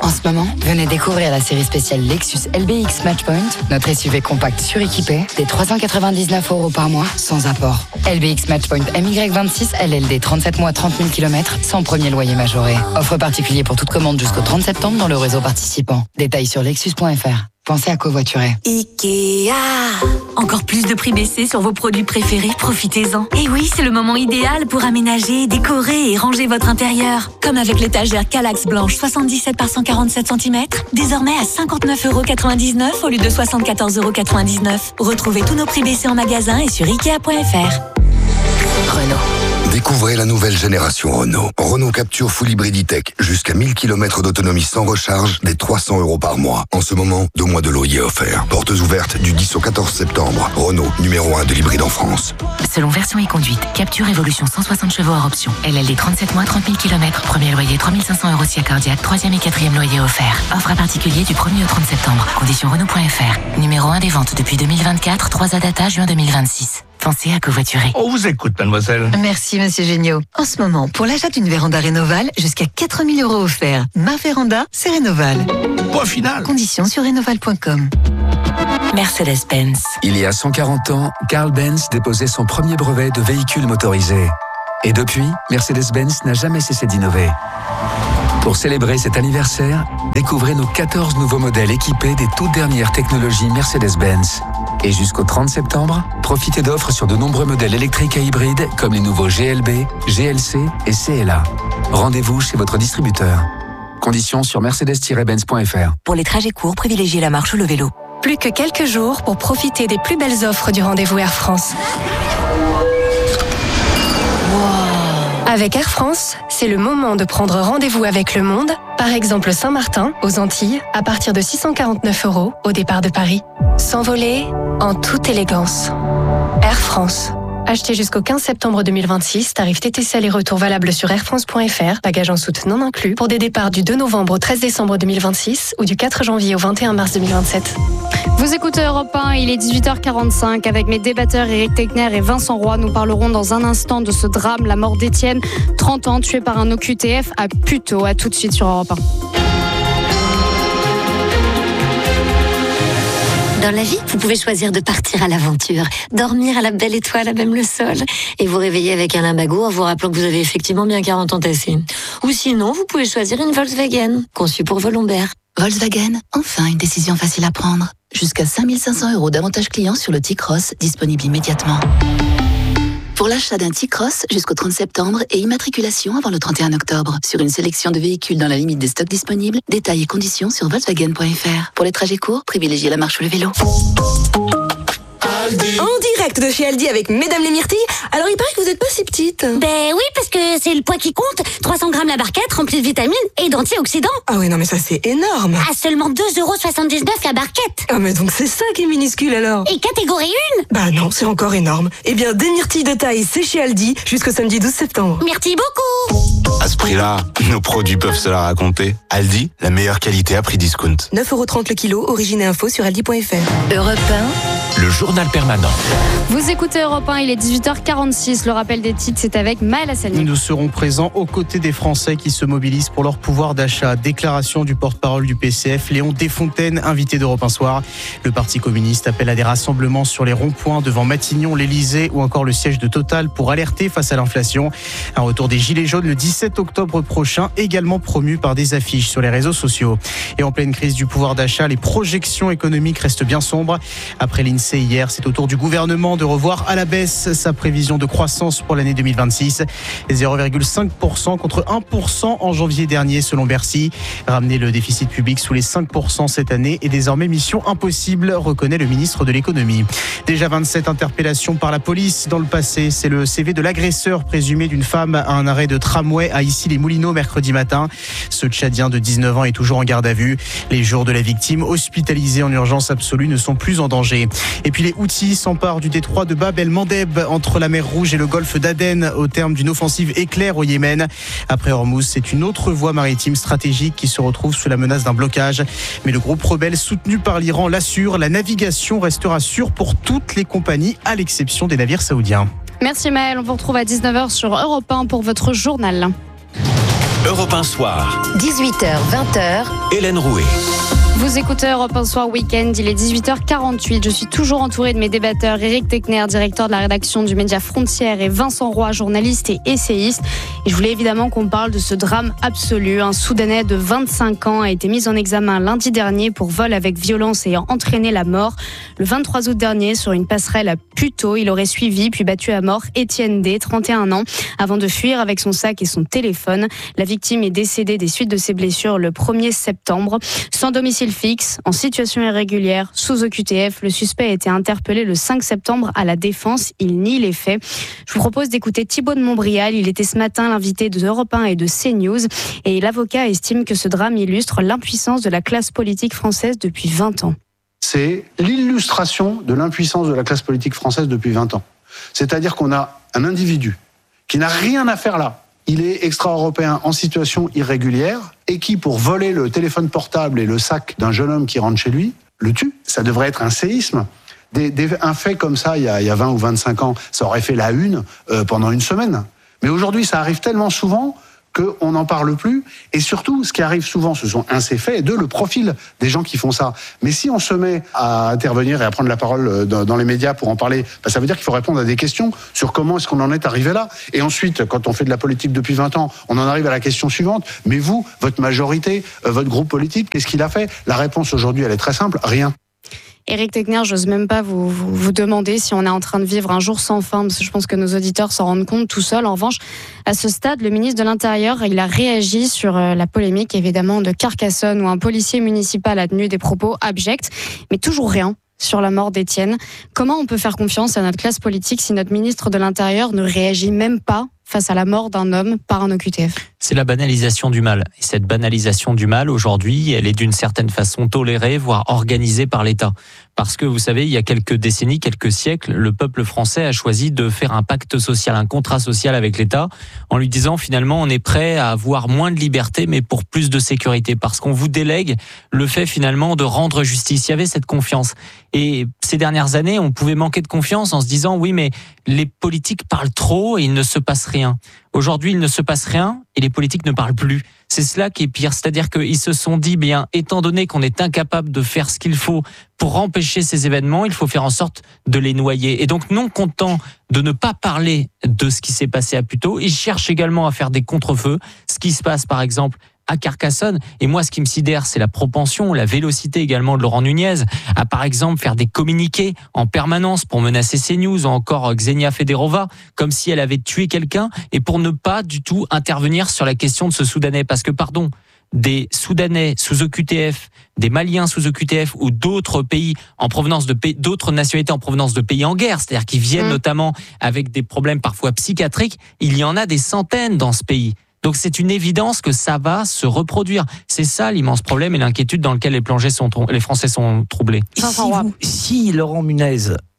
En ce moment, venez découvrir la série spéciale Lexus LBX Matchpoint, notre SUV compact suréquipé, des 399 € par mois, sans apport. LBX Matchpoint MY26 LLD 37 mois 30 000 km, sans premier loyer majoré. Offre particulier pour toute commande jusqu'au 30 septembre dans le réseau participant. Détails sur lexus.fr. Pensez à covoiturer. Ikea. Encore plus de prix baissés sur vos produits préférés, profitez-en. Et oui, c'est le moment idéal pour aménager, décorer et ranger votre intérieur. Comme avec l'étagère Kallax blanche 77 par 147 cm, désormais à 59,99 € au lieu de 74,99 €. Retrouvez tous nos prix baissés en magasin et sur Ikea.fr. Renault. Découvrez la nouvelle génération Renault. Renault Capture Full Hybrid E-Tech. Jusqu'à 1000 km d'autonomie sans recharge, des 300 € par mois. En ce moment, 2 mois de loyer offert. Portes ouvertes du 10 au 14 septembre. Renault, numéro 1 de l'hybride en France. Selon version et conduite, Capture Evolution 160 chevaux hors option. LLD 37 mois, 30 000 km. Premier loyer 3 500 € si cardiaque. 3e et 4e loyer offert. Offre à particulier du 1er au 30 septembre. Conditions Renault.fr. Numéro 1 des ventes depuis 2024. 3 data juin 2026. Pensez à covoiturer. On vous écoute, mademoiselle. Merci, monsieur Géniaud. En ce moment, pour l'achat d'une véranda Rénoval, jusqu'à 4 000 € offerts. Ma véranda, c'est Rénoval. Point final. Conditions sur rénoval.com. Mercedes-Benz. Il y a 140 ans, Carl Benz déposait son premier brevet de véhicule motorisé. Et depuis, Mercedes-Benz n'a jamais cessé d'innover. Pour célébrer cet anniversaire, découvrez nos 14 nouveaux modèles équipés des toutes dernières technologies Mercedes-Benz. Et jusqu'au 30 septembre, profitez d'offres sur de nombreux modèles électriques et hybrides comme les nouveaux GLB, GLC et CLA. Rendez-vous chez votre distributeur. Conditions sur mercedes-benz.fr. Pour les trajets courts, privilégiez la marche ou le vélo. Plus que quelques jours pour profiter des plus belles offres du rendez-vous Air France. Avec Air France, c'est le moment de prendre rendez-vous avec le monde, par exemple Saint-Martin, aux Antilles, à partir de 649 € au départ de Paris. S'envoler en toute élégance. Air France. Achetez jusqu'au 15 septembre 2026, tarif TTC aller-retour valable sur airfrance.fr, bagages en soute non inclus, pour des départs du 2 novembre au 13 décembre 2026 ou du 4 janvier au 21 mars 2027. Vous écoutez Europe 1, il est 18h45 avec mes débatteurs Éric Techner et Vincent Roy. Nous parlerons dans un instant de ce drame, la mort d'Étienne, 30 ans, tué par un OQTF à Puteaux. À tout de suite sur Europe 1. Dans la vie, vous pouvez choisir de partir à l'aventure, dormir à la belle étoile à même le sol, et vous réveiller avec un limbago en vous rappelant que vous avez effectivement bien 40 ans tassés. Ou sinon, vous pouvez choisir une Volkswagen, conçue pour vos lombaires. Volkswagen, enfin une décision facile à prendre. Jusqu'à 5 500 € d'avantages clients sur le T-Cross, disponible immédiatement. Pour l'achat d'un T-Cross jusqu'au 30 septembre et immatriculation avant le 31 octobre. Sur une sélection de véhicules dans la limite des stocks disponibles, détails et conditions sur Volkswagen.fr. Pour les trajets courts, privilégiez la marche ou le vélo. En direct de chez Aldi avec Mesdames les Myrtilles. Alors il paraît que vous êtes pas si petite. Ben oui, parce que c'est le poids qui compte. 300 grammes la barquette, remplie de vitamines et d'antioxydants. Ah ouais, non mais ça c'est énorme. À seulement 2,79 € la barquette. Ah mais donc c'est ça qui est minuscule alors. Et catégorie 1. Bah non, c'est encore énorme. Eh bien, des myrtilles de taille, c'est chez Aldi jusqu'au samedi 12 septembre. Merci beaucoup. À ce prix-là, nos produits peuvent se la raconter. Aldi, la meilleure qualité à prix discount. 9,30 € le kilo, origine et info sur aldi.fr. Europe 1. Le journal permanent. Vous écoutez Europe 1, il est 18h46. Le rappel des titres, c'est avec Maël Hassani. Nous serons présents aux côtés des Français qui se mobilisent pour leur pouvoir d'achat. Déclaration du porte-parole du PCF, Léon Desfontaines, invité d'Europe 1 Soir. Le Parti communiste appelle à des rassemblements sur les ronds-points devant Matignon, l'Elysée ou encore le siège de Total pour alerter face à l'inflation. Un retour des Gilets jaunes le 17 octobre prochain, également promu par des affiches sur les réseaux sociaux. Et en pleine crise du pouvoir d'achat, les projections économiques restent bien sombres. Après l'INSEE hier, c'est au tour du gouvernement de revoir à la baisse sa prévision de croissance pour l'année 2026. 0,5% contre 1% en janvier dernier selon Bercy. Ramener le déficit public sous les 5% cette année est désormais mission impossible, reconnaît le ministre de l'économie. Déjà 27 interpellations par la police dans le passé. C'est le CV de l'agresseur présumé d'une femme à un arrêt de tramway à Issy-les-Moulineaux mercredi matin. Ce Tchadien de 19 ans est toujours en garde à vue. Les jours de la victime, hospitalisée en urgence absolue, ne sont plus en danger. Et puis les Houthis s'emparent du détroit de Bab el-Mandeb entre la mer Rouge et le golfe d'Aden au terme d'une offensive éclair au Yémen. Après Hormuz, c'est une autre voie maritime stratégique qui se retrouve sous la menace d'un blocage. Mais le groupe rebelle soutenu par l'Iran l'assure, la navigation restera sûre pour toutes les compagnies à l'exception des navires saoudiens. Merci Maël, on vous retrouve à 19h sur Europe 1 pour votre journal. Europe 1 Soir. 18h, 20h. Hélène Rouet. Vous écoutez Europe 1 Soir Week-end, il est 18h48. Je suis toujours entourée de mes débatteurs, Éric Techner, directeur de la rédaction du média Frontières, et Vincent Roy, journaliste et essayiste. Et je voulais évidemment qu'on parle de ce drame absolu. Un Soudanais de 25 ans a été mis en examen lundi dernier pour vol avec violence ayant entraîné la mort. Le 23 août dernier, sur une passerelle à Puteaux, il aurait suivi puis battu à mort Étienne D, 31 ans, avant de fuir avec son sac et son téléphone. La victime est décédée des suites de ses blessures le 1er septembre. Sans domicile fixe, en situation irrégulière, sous OQTF, le suspect a été interpellé le 5 septembre à la Défense. Il nie les faits. Je vous propose d'écouter Thibaut de Montbrial. Il était ce matin l'invité de Europe 1 et de CNews. Et l'avocat estime que ce drame illustre l'impuissance de la classe politique française depuis 20 ans. C'est l'illustration de l'impuissance de la classe politique française depuis 20 ans. C'est-à-dire qu'on a un individu qui n'a rien à faire là. Il est extra-européen en situation irrégulière et qui, pour voler le téléphone portable et le sac d'un jeune homme qui rentre chez lui, le tue. Ça devrait être un séisme. Un fait comme ça, il y a 20 ou 25 ans, ça aurait fait la une pendant une semaine. Mais aujourd'hui, ça arrive tellement souvent qu'on n'en parle plus. Et surtout, ce qui arrive souvent, ce sont ces faits, et le profil des gens qui font ça. Mais si on se met à intervenir et à prendre la parole dans les médias pour en parler, ça veut dire qu'il faut répondre à des questions sur comment est-ce qu'on en est arrivé là. Et ensuite, quand on fait de la politique depuis 20 ans, on en arrive à la question suivante. Mais vous, votre majorité, votre groupe politique, qu'est-ce qu'il a fait ? La réponse aujourd'hui, elle est très simple, rien. Éric Techner, j'ose même pas vous demander si on est en train de vivre un jour sans fin, parce que je pense que nos auditeurs s'en rendent compte tout seuls. En revanche, à ce stade, le ministre de l'Intérieur, il a réagi sur la polémique, évidemment, de Carcassonne, où un policier municipal a tenu des propos abjects, mais toujours rien sur la mort d'Étienne. Comment on peut faire confiance à notre classe politique si notre ministre de l'Intérieur ne réagit même pas face à la mort d'un homme par un OQTF ? C'est la banalisation du mal. Et cette banalisation du mal, aujourd'hui, elle est d'une certaine façon tolérée, voire organisée par l'État. Parce que, vous savez, il y a quelques décennies, quelques siècles, le peuple français a choisi de faire un pacte social, un contrat social avec l'État, en lui disant, finalement, on est prêt à avoir moins de liberté, mais pour plus de sécurité. Parce qu'on vous délègue le fait, finalement, de rendre justice. Il y avait cette confiance. Et ces dernières années, on pouvait manquer de confiance en se disant, oui, mais les politiques parlent trop et il ne se passe rien. Aujourd'hui, il ne se passe rien et les politiques ne parlent plus. C'est cela qui est pire. C'est-à-dire qu'ils se sont dit, bien, étant donné qu'on est incapable de faire ce qu'il faut pour empêcher ces événements, il faut faire en sorte de les noyer. Et donc, non content de ne pas parler de ce qui s'est passé à Puteaux, ils cherchent également à faire des contre-feux. Ce qui se passe, par exemple, à Carcassonne. Et moi, ce qui me sidère, c'est la propension, la vélocité également de Laurent Nunez à, par exemple, faire des communiqués en permanence pour menacer CNews ou encore Xenia Federova, comme si elle avait tué quelqu'un, et pour ne pas du tout intervenir sur la question de ce Soudanais. Parce que, pardon, des Soudanais sous OQTF, des Maliens sous OQTF ou d'autres pays en provenance de pays, d'autres nationalités en provenance de pays en guerre, c'est-à-dire qui viennent notamment avec des problèmes parfois psychiatriques, il y en a des centaines dans ce pays. Donc c'est une évidence que ça va se reproduire. C'est ça l'immense problème et l'inquiétude dans lequel les Français sont troublés. Si Laurent Nunez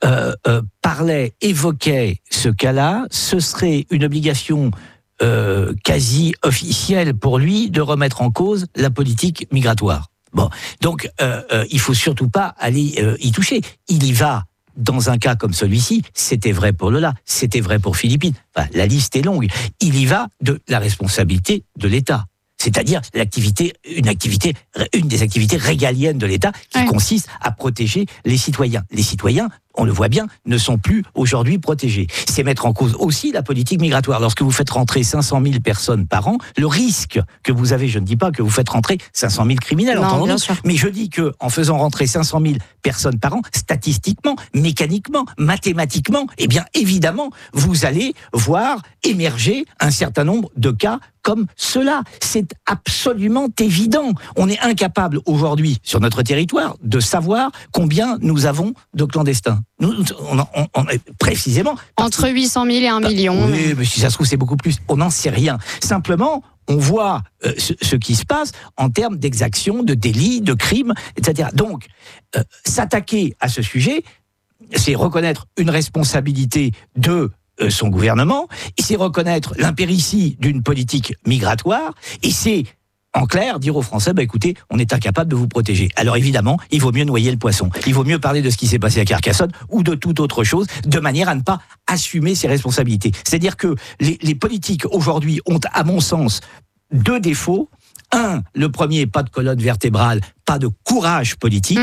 évoquait ce cas-là, ce serait une obligation quasi officielle pour lui de remettre en cause la politique migratoire. Bon, donc il faut surtout pas aller y toucher. Il y va. Dans un cas comme celui-ci, c'était vrai pour Lola, c'était vrai pour Philippine. Enfin, la liste est longue. Il y va de la responsabilité de l'État. C'est-à-dire une des activités régaliennes de l'État qui consiste à protéger les citoyens. Les citoyens, on le voit bien, ne sont plus aujourd'hui protégés. C'est mettre en cause aussi la politique migratoire. Lorsque vous faites rentrer 500 000 personnes par an, le risque que vous avez, je ne dis pas que vous faites rentrer 500 000 criminels, entendons-nous, mais je dis que en faisant rentrer 500 000 personnes par an, statistiquement, mécaniquement, mathématiquement, eh bien évidemment, vous allez voir émerger un certain nombre de cas comme cela. C'est absolument évident. On est incapable aujourd'hui, sur notre territoire, de savoir combien nous avons de clandestins. On est précisément... Entre 800 000 et 1 million. Oui, mais si ça se trouve, c'est beaucoup plus. On n'en sait rien. Simplement, on voit ce qui se passe en termes d'exactions, de délits, de crimes, etc. Donc, s'attaquer à ce sujet, c'est reconnaître une responsabilité de son gouvernement, et c'est reconnaître l'impéritie d'une politique migratoire, et c'est, en clair, dire aux Français, écoutez, on est incapable de vous protéger. Alors évidemment, il vaut mieux noyer le poisson. Il vaut mieux parler de ce qui s'est passé à Carcassonne ou de toute autre chose, de manière à ne pas assumer ses responsabilités. C'est-à-dire que les politiques aujourd'hui ont, à mon sens, 2 défauts. 1, le premier, pas de colonne vertébrale, pas de courage politique.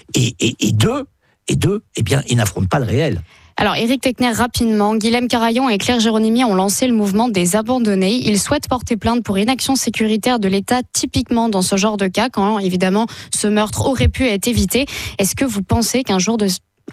Et 2, eh bien, ils n'affrontent pas le réel. Alors, Éric Techner, rapidement, Guilhem Carayon et Claire Géronimi ont lancé le mouvement des abandonnés. Ils souhaitent porter plainte pour inaction sécuritaire de l'État, typiquement dans ce genre de cas, quand évidemment ce meurtre aurait pu être évité. Est-ce que vous pensez qu'un jour,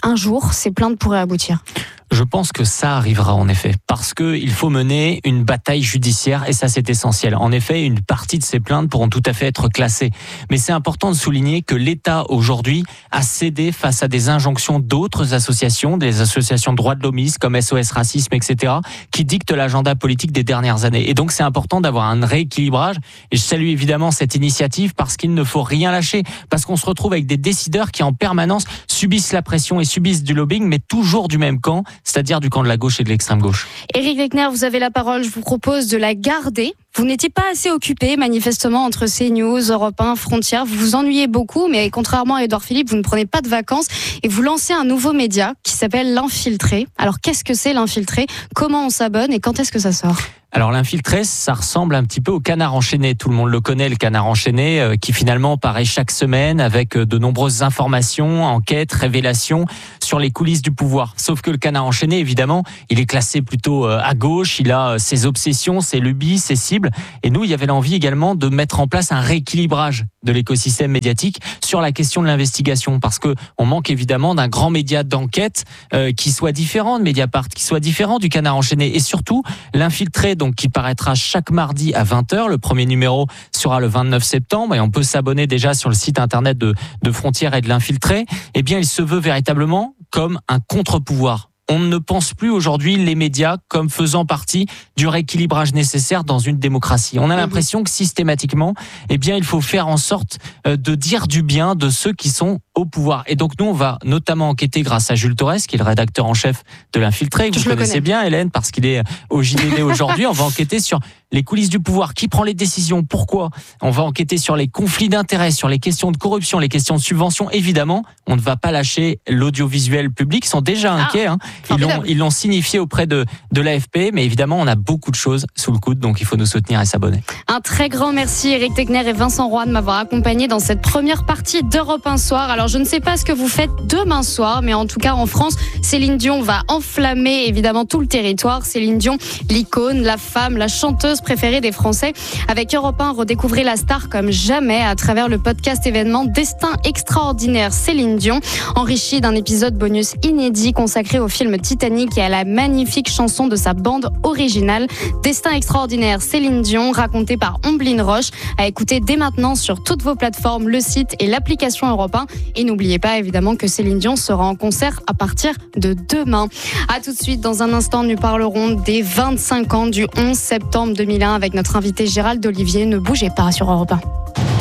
ces plaintes pourraient aboutir ? Je pense que ça arrivera en effet, parce que il faut mener une bataille judiciaire et ça c'est essentiel. En effet, une partie de ces plaintes pourront tout à fait être classées, mais c'est important de souligner que l'État aujourd'hui a cédé face à des injonctions d'autres associations, des associations de droits de l'homme comme SOS Racisme, etc., qui dictent l'agenda politique des dernières années. Et donc c'est important d'avoir un rééquilibrage. Et je salue évidemment cette initiative parce qu'il ne faut rien lâcher, parce qu'on se retrouve avec des décideurs qui en permanence subissent la pression et subissent du lobbying, mais toujours du même camp, c'est-à-dire du camp de la gauche et de l'extrême gauche. Éric Techner, vous avez la parole. Je vous propose de la garder. Vous n'étiez pas assez occupé, manifestement, entre CNews, Europe 1, Frontières. Vous vous ennuyez beaucoup, mais contrairement à Édouard Philippe, vous ne prenez pas de vacances et vous lancez un nouveau média qui s'appelle L'Infiltré. Alors, qu'est-ce que c'est L'Infiltré ? Comment on s'abonne et quand est-ce que ça sort ? Alors l'Infiltré, ça ressemble un petit peu au Canard enchaîné. Tout le monde le connaît, le Canard enchaîné, qui finalement paraît chaque semaine avec de nombreuses informations, enquêtes, révélations sur les coulisses du pouvoir. Sauf que le Canard enchaîné, évidemment, il est classé plutôt à gauche, il a ses obsessions, ses lubies, ses cibles. Et nous, il y avait l'envie également de mettre en place un rééquilibrage de l'écosystème médiatique sur la question de l'investigation, parce que on manque évidemment d'un grand média d'enquête qui soit différent de Mediapart, qui soit différent du Canard enchaîné. Et surtout, L'Infiltré, donc qui paraîtra chaque mardi à 20h. Le premier numéro sera le 29 septembre et on peut s'abonner déjà sur le site internet de Frontières et de l'Infiltré. Eh bien, il se veut véritablement comme un contre-pouvoir. On ne pense plus aujourd'hui les médias comme faisant partie du rééquilibrage nécessaire dans une démocratie. On a l'impression que systématiquement, eh bien, il faut faire en sorte de dire du bien de ceux qui sont au pouvoir. Et donc nous, on va notamment enquêter grâce à Jules Torres, qui est le rédacteur en chef de l'Infiltré, que vous connaissez bien, Hélène, parce qu'il est au JDD aujourd'hui. On va enquêter sur les coulisses du pouvoir, qui prend les décisions, pourquoi. On va enquêter sur les conflits d'intérêts, sur les questions de corruption, les questions de subvention. Évidemment, on ne va pas lâcher l'audiovisuel public. Ils sont déjà inquiets. Ils l'ont signifié auprès de l'AFP, mais évidemment, on a beaucoup de choses sous le coude, donc il faut nous soutenir et s'abonner. Un très grand merci, Éric Techner et Vincent Roy, de m'avoir accompagné dans cette première partie d'Europe 1 Soir. Alors, je ne sais pas ce que vous faites demain soir, mais en tout cas, en France, Céline Dion va enflammer évidemment tout le territoire. Céline Dion, l'icône, la femme, la chanteuse préférée des Français. Avec Europe 1, redécouvrez la star comme jamais à travers le podcast événement Destin extraordinaire Céline Dion, enrichi d'un épisode bonus inédit consacré au film Titanic et à la magnifique chanson de sa bande originale. Destin extraordinaire Céline Dion, raconté par Omblin Roche, à écouter dès maintenant sur toutes vos plateformes, le site et l'application Europe 1. Et n'oubliez pas évidemment que Céline Dion sera en concert à partir de demain. À tout de suite, dans un instant, nous parlerons des 25 ans du 11 septembre 2001 avec notre invité Gérald Olivier. Ne bougez pas sur Europe 1.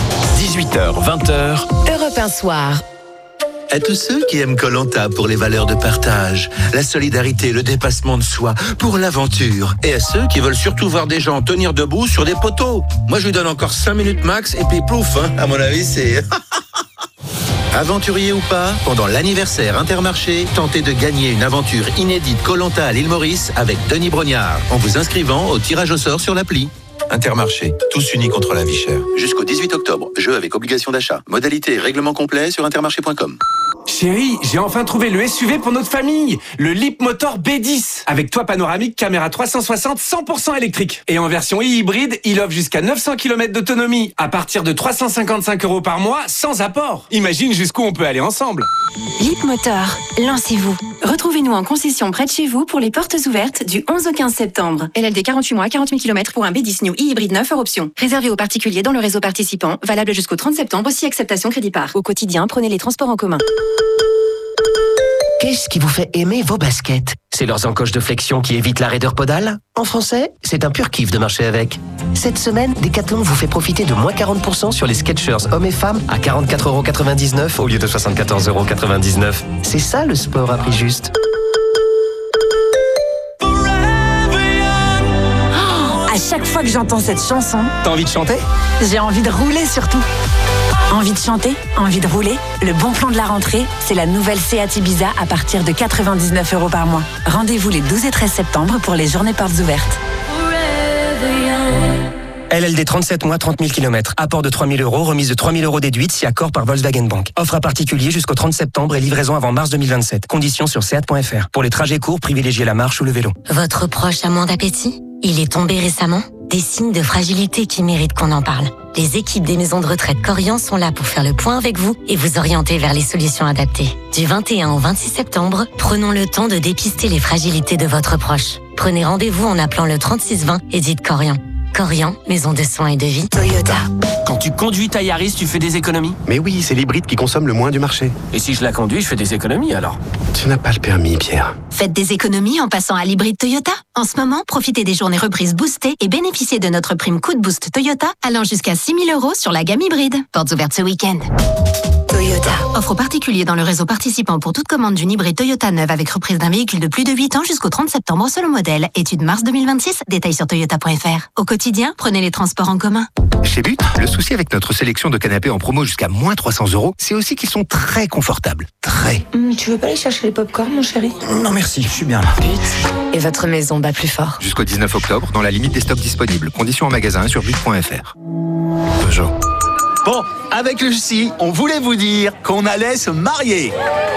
18h, 20h. Europe 1 Soir. À tous ceux qui aiment Koh-Lanta pour les valeurs de partage, la solidarité, le dépassement de soi, pour l'aventure. Et à ceux qui veulent surtout voir des gens tenir debout sur des poteaux. Moi, je lui donne encore 5 minutes max et puis plouf, à mon avis, c'est... Aventurier ou pas, pendant l'anniversaire Intermarché, tentez de gagner une aventure inédite Koh-Lanta à l'île Maurice avec Denis Brognard, en vous inscrivant au tirage au sort sur l'appli. Intermarché, tous unis contre la vie chère. Jusqu'au 18 octobre, jeu avec obligation d'achat. Modalité et règlement complet sur intermarché.com. Chérie, j'ai enfin trouvé le SUV pour notre famille, le Leapmotor B10, avec toit panoramique, caméra 360, 100% électrique. Et en version hybride, il offre jusqu'à 900 km d'autonomie, à partir de 355 € par mois, sans apport. Imagine jusqu'où on peut aller ensemble. Leapmotor, lancez-vous. Retrouvez-nous en concession près de chez vous pour les portes ouvertes du 11 au 15 septembre. LLD 48 mois, 40 000 km pour un B10 New e-hybride 9 hors option. Réservé aux particuliers dans le réseau participant, valable jusqu'au 30 septembre, aussi acceptation crédit par. Au quotidien, prenez les transports en commun. Qu'est-ce qui vous fait aimer vos baskets ? C'est leurs encoches de flexion qui évitent la raideur podale ? En français, c'est un pur kiff de marcher avec. Cette semaine, Decathlon vous fait profiter de moins 40% sur les Skechers hommes et femmes à 44,99 € au lieu de 74,99 €. C'est ça le sport à prix juste. À chaque fois que j'entends cette chanson, T'as envie de chanter ? j'ai envie de rouler surtout. Envie de chanter, envie de rouler. Le bon plan de la rentrée, c'est la nouvelle Seat Ibiza à partir de 99 € par mois. Rendez-vous les 12 et 13 septembre pour les journées portes ouvertes. LLD 37 mois, 30 000 km. Apport de 3 000 €, remise de 3 000 € déduite si accord par Volkswagen Bank. Offre à particulier jusqu'au 30 septembre et livraison avant mars 2027. Conditions sur seat.fr. Pour les trajets courts, privilégiez la marche ou le vélo. Votre proche a moins d'appétit ? Il est tombé récemment ? Des signes de fragilité qui méritent qu'on en parle. Les équipes des maisons de retraite Corian sont là pour faire le point avec vous et vous orienter vers les solutions adaptées. Du 21 au 26 septembre, prenons le temps de dépister les fragilités de votre proche. Prenez rendez-vous en appelant le 3620 et dites Corian. Corian, maison de soins et de vie. Toyota. Quand tu conduis ta Yaris, tu fais des économies ? Mais oui, c'est l'hybride qui consomme le moins du marché. Et si je la conduis, je fais des économies alors ? Tu n'as pas le permis, Pierre. Faites des économies en passant à l'hybride Toyota. En ce moment, profitez des journées reprises boostées et bénéficiez de notre prime coup de boost Toyota allant jusqu'à 6 000 € sur la gamme hybride. Portes ouvertes ce week-end. Toyota. Offre aux particuliers dans le réseau participant pour toute commande d'une hybride Toyota neuve avec reprise d'un véhicule de plus de 8 ans jusqu'au 30 septembre selon modèle. Étude mars 2026. Détails sur toyota.fr. Au quotidien, prenez les transports en commun. Chez But, le souci avec notre sélection de canapés en promo jusqu'à moins 300 €, c'est aussi qu'ils sont très confortables. Très. Tu veux pas aller chercher les pop-corn, mon chéri ? Non merci, je suis bien là. But. Et votre maison bat plus fort. Jusqu'au 19 octobre, dans la limite des stocks disponibles. Conditions en magasin et sur but.fr. Peugeot. Bon, avec Lucie, on voulait vous dire qu'on allait se marier.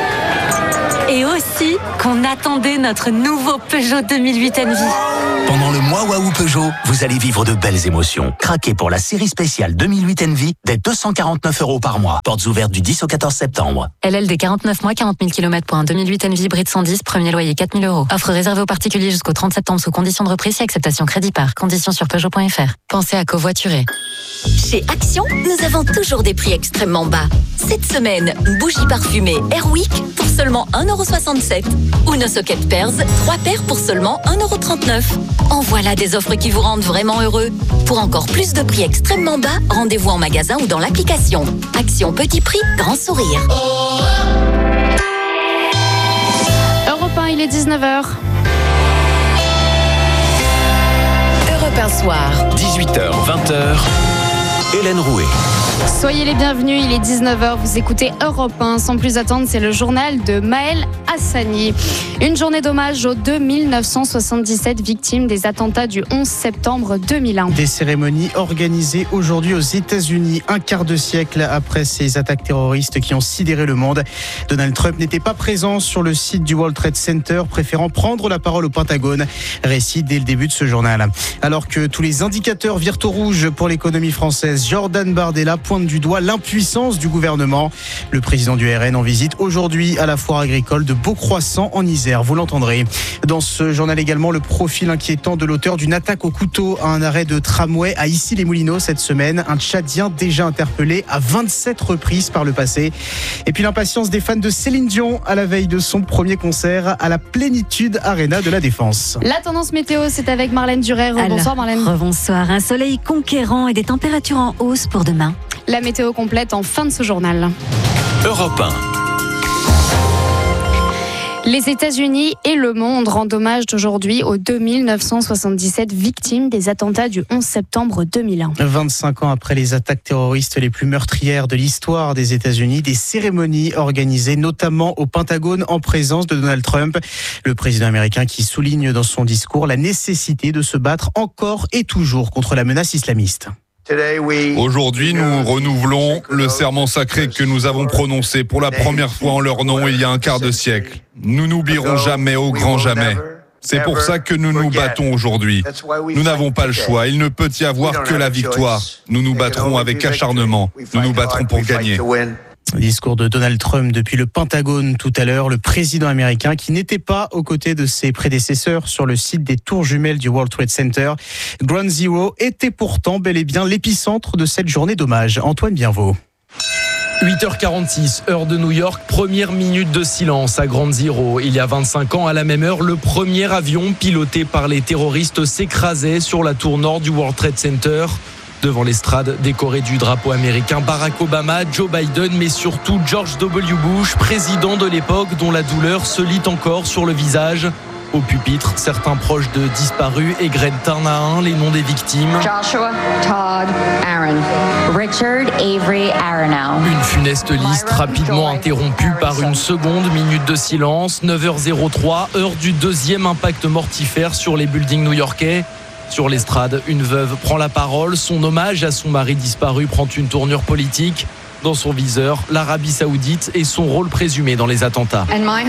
Et aussi qu'on attendait notre nouveau Peugeot 2008 Envy. Pendant le mois Waouh Peugeot, vous allez vivre de belles émotions. Craquez pour la série spéciale 2008 Envy dès 249 € par mois. Portes ouvertes du 10 au 14 septembre. LLD 49 mois, 40 000 km pour un 2008 Envy hybride 110, premier loyer 4 000 €. Offre réservée aux particuliers jusqu'au 30 septembre sous conditions de reprise et acceptation crédit par. Conditions sur Peugeot.fr. Pensez à covoiturer. Chez Action, nous avons toujours des prix extrêmement bas. Cette semaine, bougie parfumée Airwick pour seulement 1,67 €. Ou nos sockets Pearls, 3 paires pour seulement 1,39 €. En voilà des offres qui vous rendent vraiment heureux. Pour encore plus de prix extrêmement bas, rendez-vous en magasin ou dans l'application. Action petit prix, grand sourire. Europe 1, il est 19h. Europe 1 soir. 18h, 20h, Hélène Rouet. Soyez les bienvenus, il est 19h, vous écoutez Europe 1. Sans plus attendre, c'est le journal de Maël Hassani. Une journée d'hommage aux 2977 victimes des attentats du 11 septembre 2001. Des cérémonies organisées aujourd'hui aux États-Unis, un quart de siècle après ces attaques terroristes qui ont sidéré le monde. Donald Trump n'était pas présent sur le site du World Trade Center, préférant prendre la parole au Pentagone. Récit dès le début de ce journal. Alors que tous les indicateurs virent au rouge pour l'économie française, Jordan Bardella pointe du doigt l'impuissance du gouvernement. Le président du RN en visite aujourd'hui à la foire agricole de Beaucroissant en Isère. Vous l'entendrez. Dans ce journal également, le profil inquiétant de l'auteur d'une attaque au couteau à un arrêt de tramway à Issy-les-Moulineaux cette semaine. Un Tchadien déjà interpellé à 27 reprises par le passé. Et puis l'impatience des fans de Céline Dion à la veille de son premier concert à la Plénitude Arena de la Défense. La tendance météo, c'est avec Marlène Duret. Bonsoir Marlène. Bonsoir. Un soleil conquérant et des températures en hausse pour demain. La météo complète en fin de ce journal. Europe 1. Les États-Unis et le monde rendent hommage aujourd'hui aux 2977 victimes des attentats du 11 septembre 2001. 25 ans après les attaques terroristes les plus meurtrières de l'histoire des États-Unis, des cérémonies organisées notamment au Pentagone en présence de Donald Trump, le président américain qui souligne dans son discours la nécessité de se battre encore et toujours contre la menace islamiste. Aujourd'hui, nous renouvelons le serment sacré que nous avons prononcé pour la première fois en leur nom il y a un quart de siècle. Nous n'oublierons jamais au grand jamais. C'est pour ça que nous nous battons aujourd'hui. Nous n'avons pas le choix. Il ne peut y avoir que la victoire. Nous nous battrons avec acharnement. Nous nous battrons pour gagner. Discours de Donald Trump depuis le Pentagone tout à l'heure, le président américain qui n'était pas aux côtés de ses prédécesseurs sur le site des tours jumelles du World Trade Center. Ground Zero était pourtant bel et bien l'épicentre de cette journée d'hommage. Antoine Bienvaux. 8h46, heure de New York, première minute de silence à Ground Zero. Il y a 25 ans, à la même heure, le premier avion piloté par les terroristes s'écrasait sur la tour nord du World Trade Center. Devant l'estrade décorée du drapeau américain, Barack Obama, Joe Biden, mais surtout George W. Bush, président de l'époque dont la douleur se lit encore sur le visage. Au pupitre, certains proches de disparus égrènent un à un les noms des victimes. Joshua, Todd, Aaron, Richard, Avery, Aronow. Une funeste liste rapidement interrompue par une seconde minute de silence. 9h03, heure du deuxième impact mortifère sur les buildings new-yorkais. Sur l'estrade, une veuve prend la parole. Son hommage à son mari disparu prend une tournure politique. Dans son viseur, l'Arabie Saoudite et son rôle présumé dans les attentats.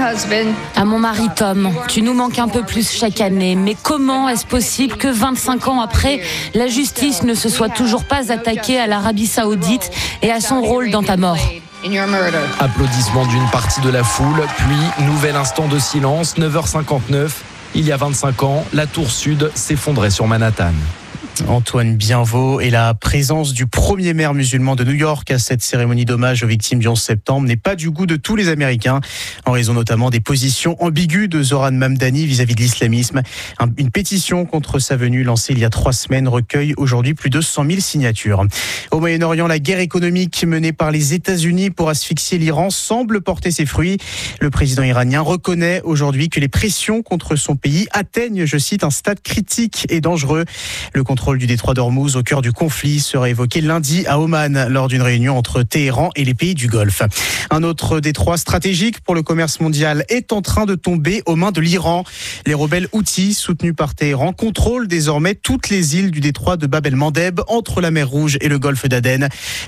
À mon mari Tom, tu nous manques un peu plus chaque année. Mais comment est-ce possible que 25 ans après, la justice ne se soit toujours pas attaquée à l'Arabie Saoudite et à son rôle dans ta mort ? Applaudissements d'une partie de la foule, puis nouvel instant de silence, 9h59. Il y a 25 ans, la tour sud s'effondrait sur Manhattan. Antoine Bienvaux et la présence du premier maire musulman de New York à cette cérémonie d'hommage aux victimes du 11 septembre n'est pas du goût de tous les Américains, en raison notamment des positions ambiguës de Zoran Mamdani vis-à-vis de l'islamisme. Une pétition contre sa venue lancée il y a 3 semaines recueille aujourd'hui plus de 100 000 signatures. Au Moyen-Orient, la guerre économique menée par les États-Unis pour asphyxier l'Iran semble porter ses fruits. Le président iranien reconnaît aujourd'hui que les pressions contre son pays atteignent, je cite, un stade critique et dangereux. Le contrôle du détroit d'Ormuz au cœur du conflit sera évoqué lundi à Oman lors d'une réunion entre Téhéran et les pays du Golfe. Un autre détroit stratégique pour le commerce mondial est en train de tomber aux mains de l'Iran. Les rebelles Houthis, soutenus par Téhéran, contrôlent désormais toutes les îles du détroit de Bab el-Mandeb entre la mer Rouge et le golfe d'Aden.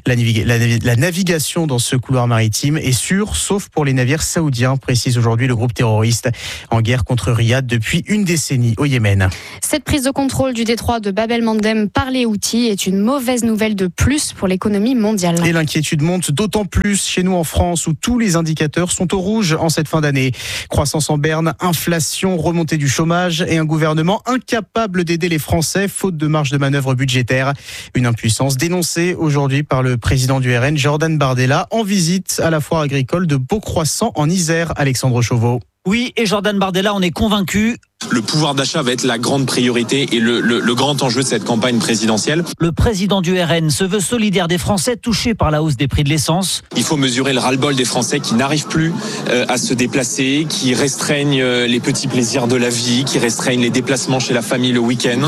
La navigation dans ce couloir maritime est sûre, sauf pour les navires saoudiens, précise aujourd'hui le groupe terroriste en guerre contre Riyad depuis une décennie au Yémen. Cette prise de contrôle du détroit de Bab el-Mandeb par les Houthis est une mauvaise nouvelle de plus pour l'économie mondiale. Et l'inquiétude monte d'autant plus chez nous en France où tous les indicateurs sont au rouge en cette fin d'année. Croissance en berne, inflation, remontée du chômage et un gouvernement incapable d'aider les Français faute de marge de manœuvre budgétaire. Une impuissance dénoncée aujourd'hui par le président du RN, Jordan Bardella, en visite à la foire agricole de Beaucroissant en Isère. Alexandre Chauveau. Oui, et Jordan Bardella en est convaincu. Le pouvoir d'achat va être la grande priorité et le grand enjeu de cette campagne présidentielle. Le président du RN se veut solidaire des Français touchés par la hausse des prix de l'essence. Il faut mesurer le ras-le-bol des Français qui n'arrivent plus à se déplacer, qui restreignent les petits plaisirs de la vie, qui restreignent les déplacements chez la famille le week-end,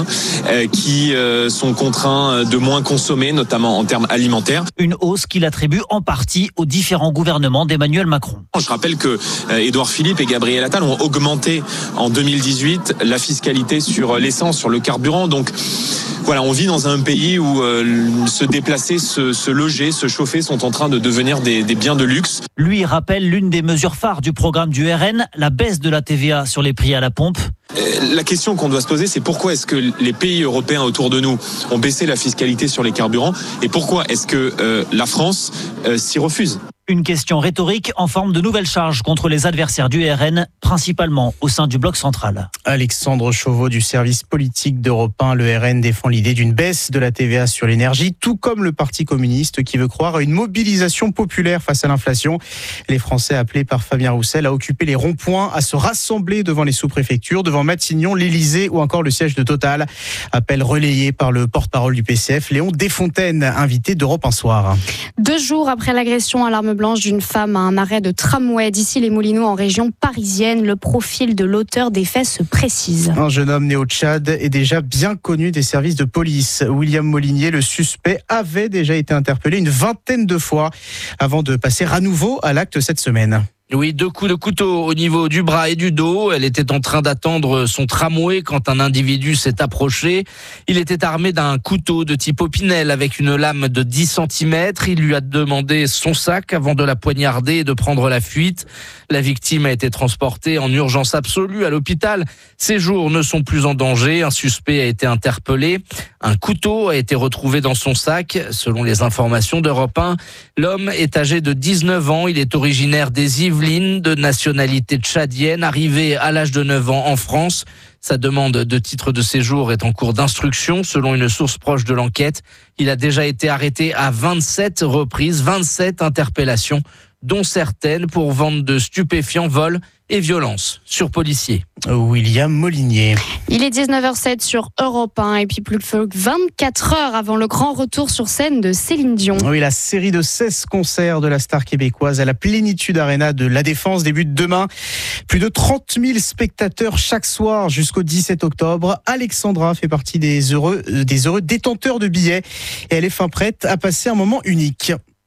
qui sont contraints de moins consommer, notamment en termes alimentaires. Une hausse qu'il attribue en partie aux différents gouvernements d'Emmanuel Macron. Je rappelle que Édouard Philippe et Gabriel Attal ont augmenté en 2018 la fiscalité sur l'essence, sur le carburant. Donc voilà, on vit dans un pays où se déplacer, se loger, se chauffer sont en train de devenir des biens de luxe. Lui rappelle l'une des mesures phares du programme du RN, la baisse de la TVA sur les prix à la pompe. La question qu'on doit se poser, c'est pourquoi est-ce que les pays européens autour de nous ont baissé la fiscalité sur les carburants et pourquoi est-ce que la France s'y refuse ? Une question rhétorique en forme de nouvelles charges contre les adversaires du RN, principalement au sein du bloc central. Alexandre Chauveau du service politique d'Europe 1, le RN défend l'idée d'une baisse de la TVA sur l'énergie, tout comme le Parti communiste qui veut croire à une mobilisation populaire face à l'inflation. Les Français appelés par Fabien Roussel à occuper les ronds-points, à se rassembler devant les sous-préfectures, devant Matignon, l'Élysée ou encore le siège de Total. Appel relayé par le porte-parole du PCF, Léon Desfontaines, invité d'Europe 1 Soir. 2 jours après l'agression à l'arme blanche d'une femme à un arrêt de tramway d'Issy-les-Moulineaux en région parisienne, le profil de l'auteur des faits se précise. Un jeune homme né au Tchad est déjà bien connu des services de police. William Molinier, le suspect, avait déjà été interpellé une 20aine de fois avant de passer à nouveau à l'acte cette semaine. Oui, 2 coups de couteau au niveau du bras et du dos. Elle était en train d'attendre son tramway quand un individu s'est approché. Il était armé d'un couteau de type Opinel avec une lame de 10 cm. Il lui a demandé son sac avant de la poignarder et de prendre la fuite. La victime a été transportée en urgence absolue à l'hôpital. Ses jours ne sont plus en danger. Un suspect a été interpellé. Un couteau a été retrouvé dans son sac. Selon les informations d'Europe 1, l'homme est âgé de 19 ans. Il est originaire des Yvelines, de nationalité tchadienne, arrivé à l'âge de 9 ans en France. Sa demande de titre de séjour est en cours d'instruction. Selon une source proche de l'enquête, il a déjà été arrêté à 27 reprises, 27 interpellations, dont certaines pour vente de stupéfiants, vol et violence sur policiers. William Molinier. Il est 19h07 sur Europe 1 et puis plus que 24 heures avant le grand retour sur scène de Céline Dion. Oui, la série de 16 concerts de la star québécoise à la Plénitude Arena de La Défense débute demain. Plus de 30 000 spectateurs chaque soir jusqu'au 17 octobre. Alexandra fait partie des heureux détenteurs de billets et elle est fin prête à passer un moment unique.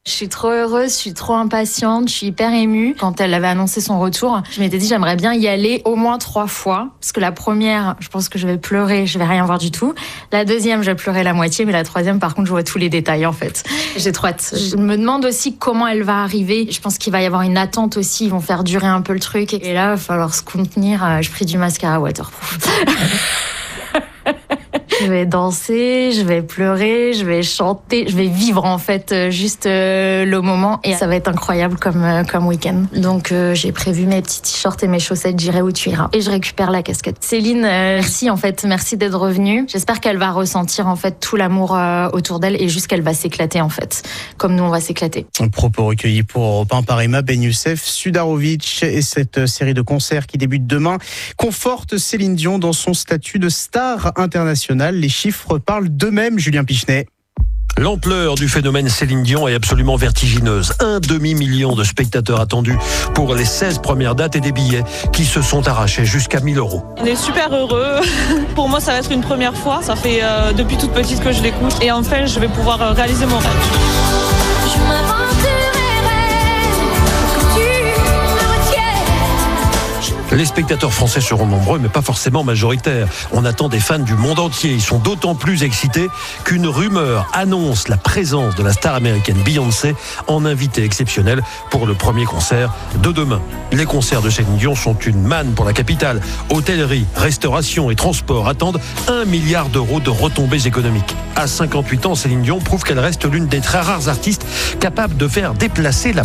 Je suis trop heureuse, je suis trop impatiente, je suis hyper émue. Quand elle avait annoncé son retour, je m'étais dit j'aimerais bien y aller au moins 3 fois. Parce que la première, je pense que je vais pleurer, je vais rien voir du tout. La deuxième, je vais pleurer la moitié, mais la troisième, par contre, je vois tous les détails en fait. J'ai trop hâte. Je me demande aussi comment elle va arriver. Je pense qu'il va y avoir une attente aussi, ils vont faire durer un peu le truc. Et là, il va falloir se contenir. Je prie du mascara waterproof. Je vais danser, je vais pleurer, je vais chanter, je vais vivre en fait juste le moment et ça va être incroyable comme week-end. Donc j'ai prévu mes petits t-shirts et mes chaussettes, j'irai où tu iras. Et je récupère la casquette. Céline, merci en fait, merci d'être revenue. J'espère qu'elle va ressentir en fait tout l'amour autour d'elle et juste qu'elle va s'éclater en fait, comme nous on va s'éclater. Un propos recueilli pour Europe 1 par Emma Ben Youssef Sudarovic et cette série de concerts qui débute demain conforte Céline Dion dans son statut de star internationale. Les chiffres parlent d'eux-mêmes, Julien Pichenet. L'ampleur du phénomène Céline Dion est absolument vertigineuse. 1,5 million de spectateurs attendus pour les 16 premières dates et des billets qui se sont arrachés jusqu'à 1 000 €. On est super heureux. Pour moi, ça va être une première fois. Ça fait depuis toute petite que je l'écoute. Et enfin, je vais pouvoir réaliser mon rêve. Je Les spectateurs français seront nombreux, mais pas forcément majoritaires. On attend des fans du monde entier. Ils sont d'autant plus excités qu'une rumeur annonce la présence de la star américaine Beyoncé en invité exceptionnel pour le premier concert de demain. Les concerts de Céline Dion sont une manne pour la capitale. Hôtellerie, restauration et transport attendent 1 milliard d'euros de retombées économiques. À 58 ans, Céline Dion prouve qu'elle reste l'une des très rares artistes capables de faire déplacer la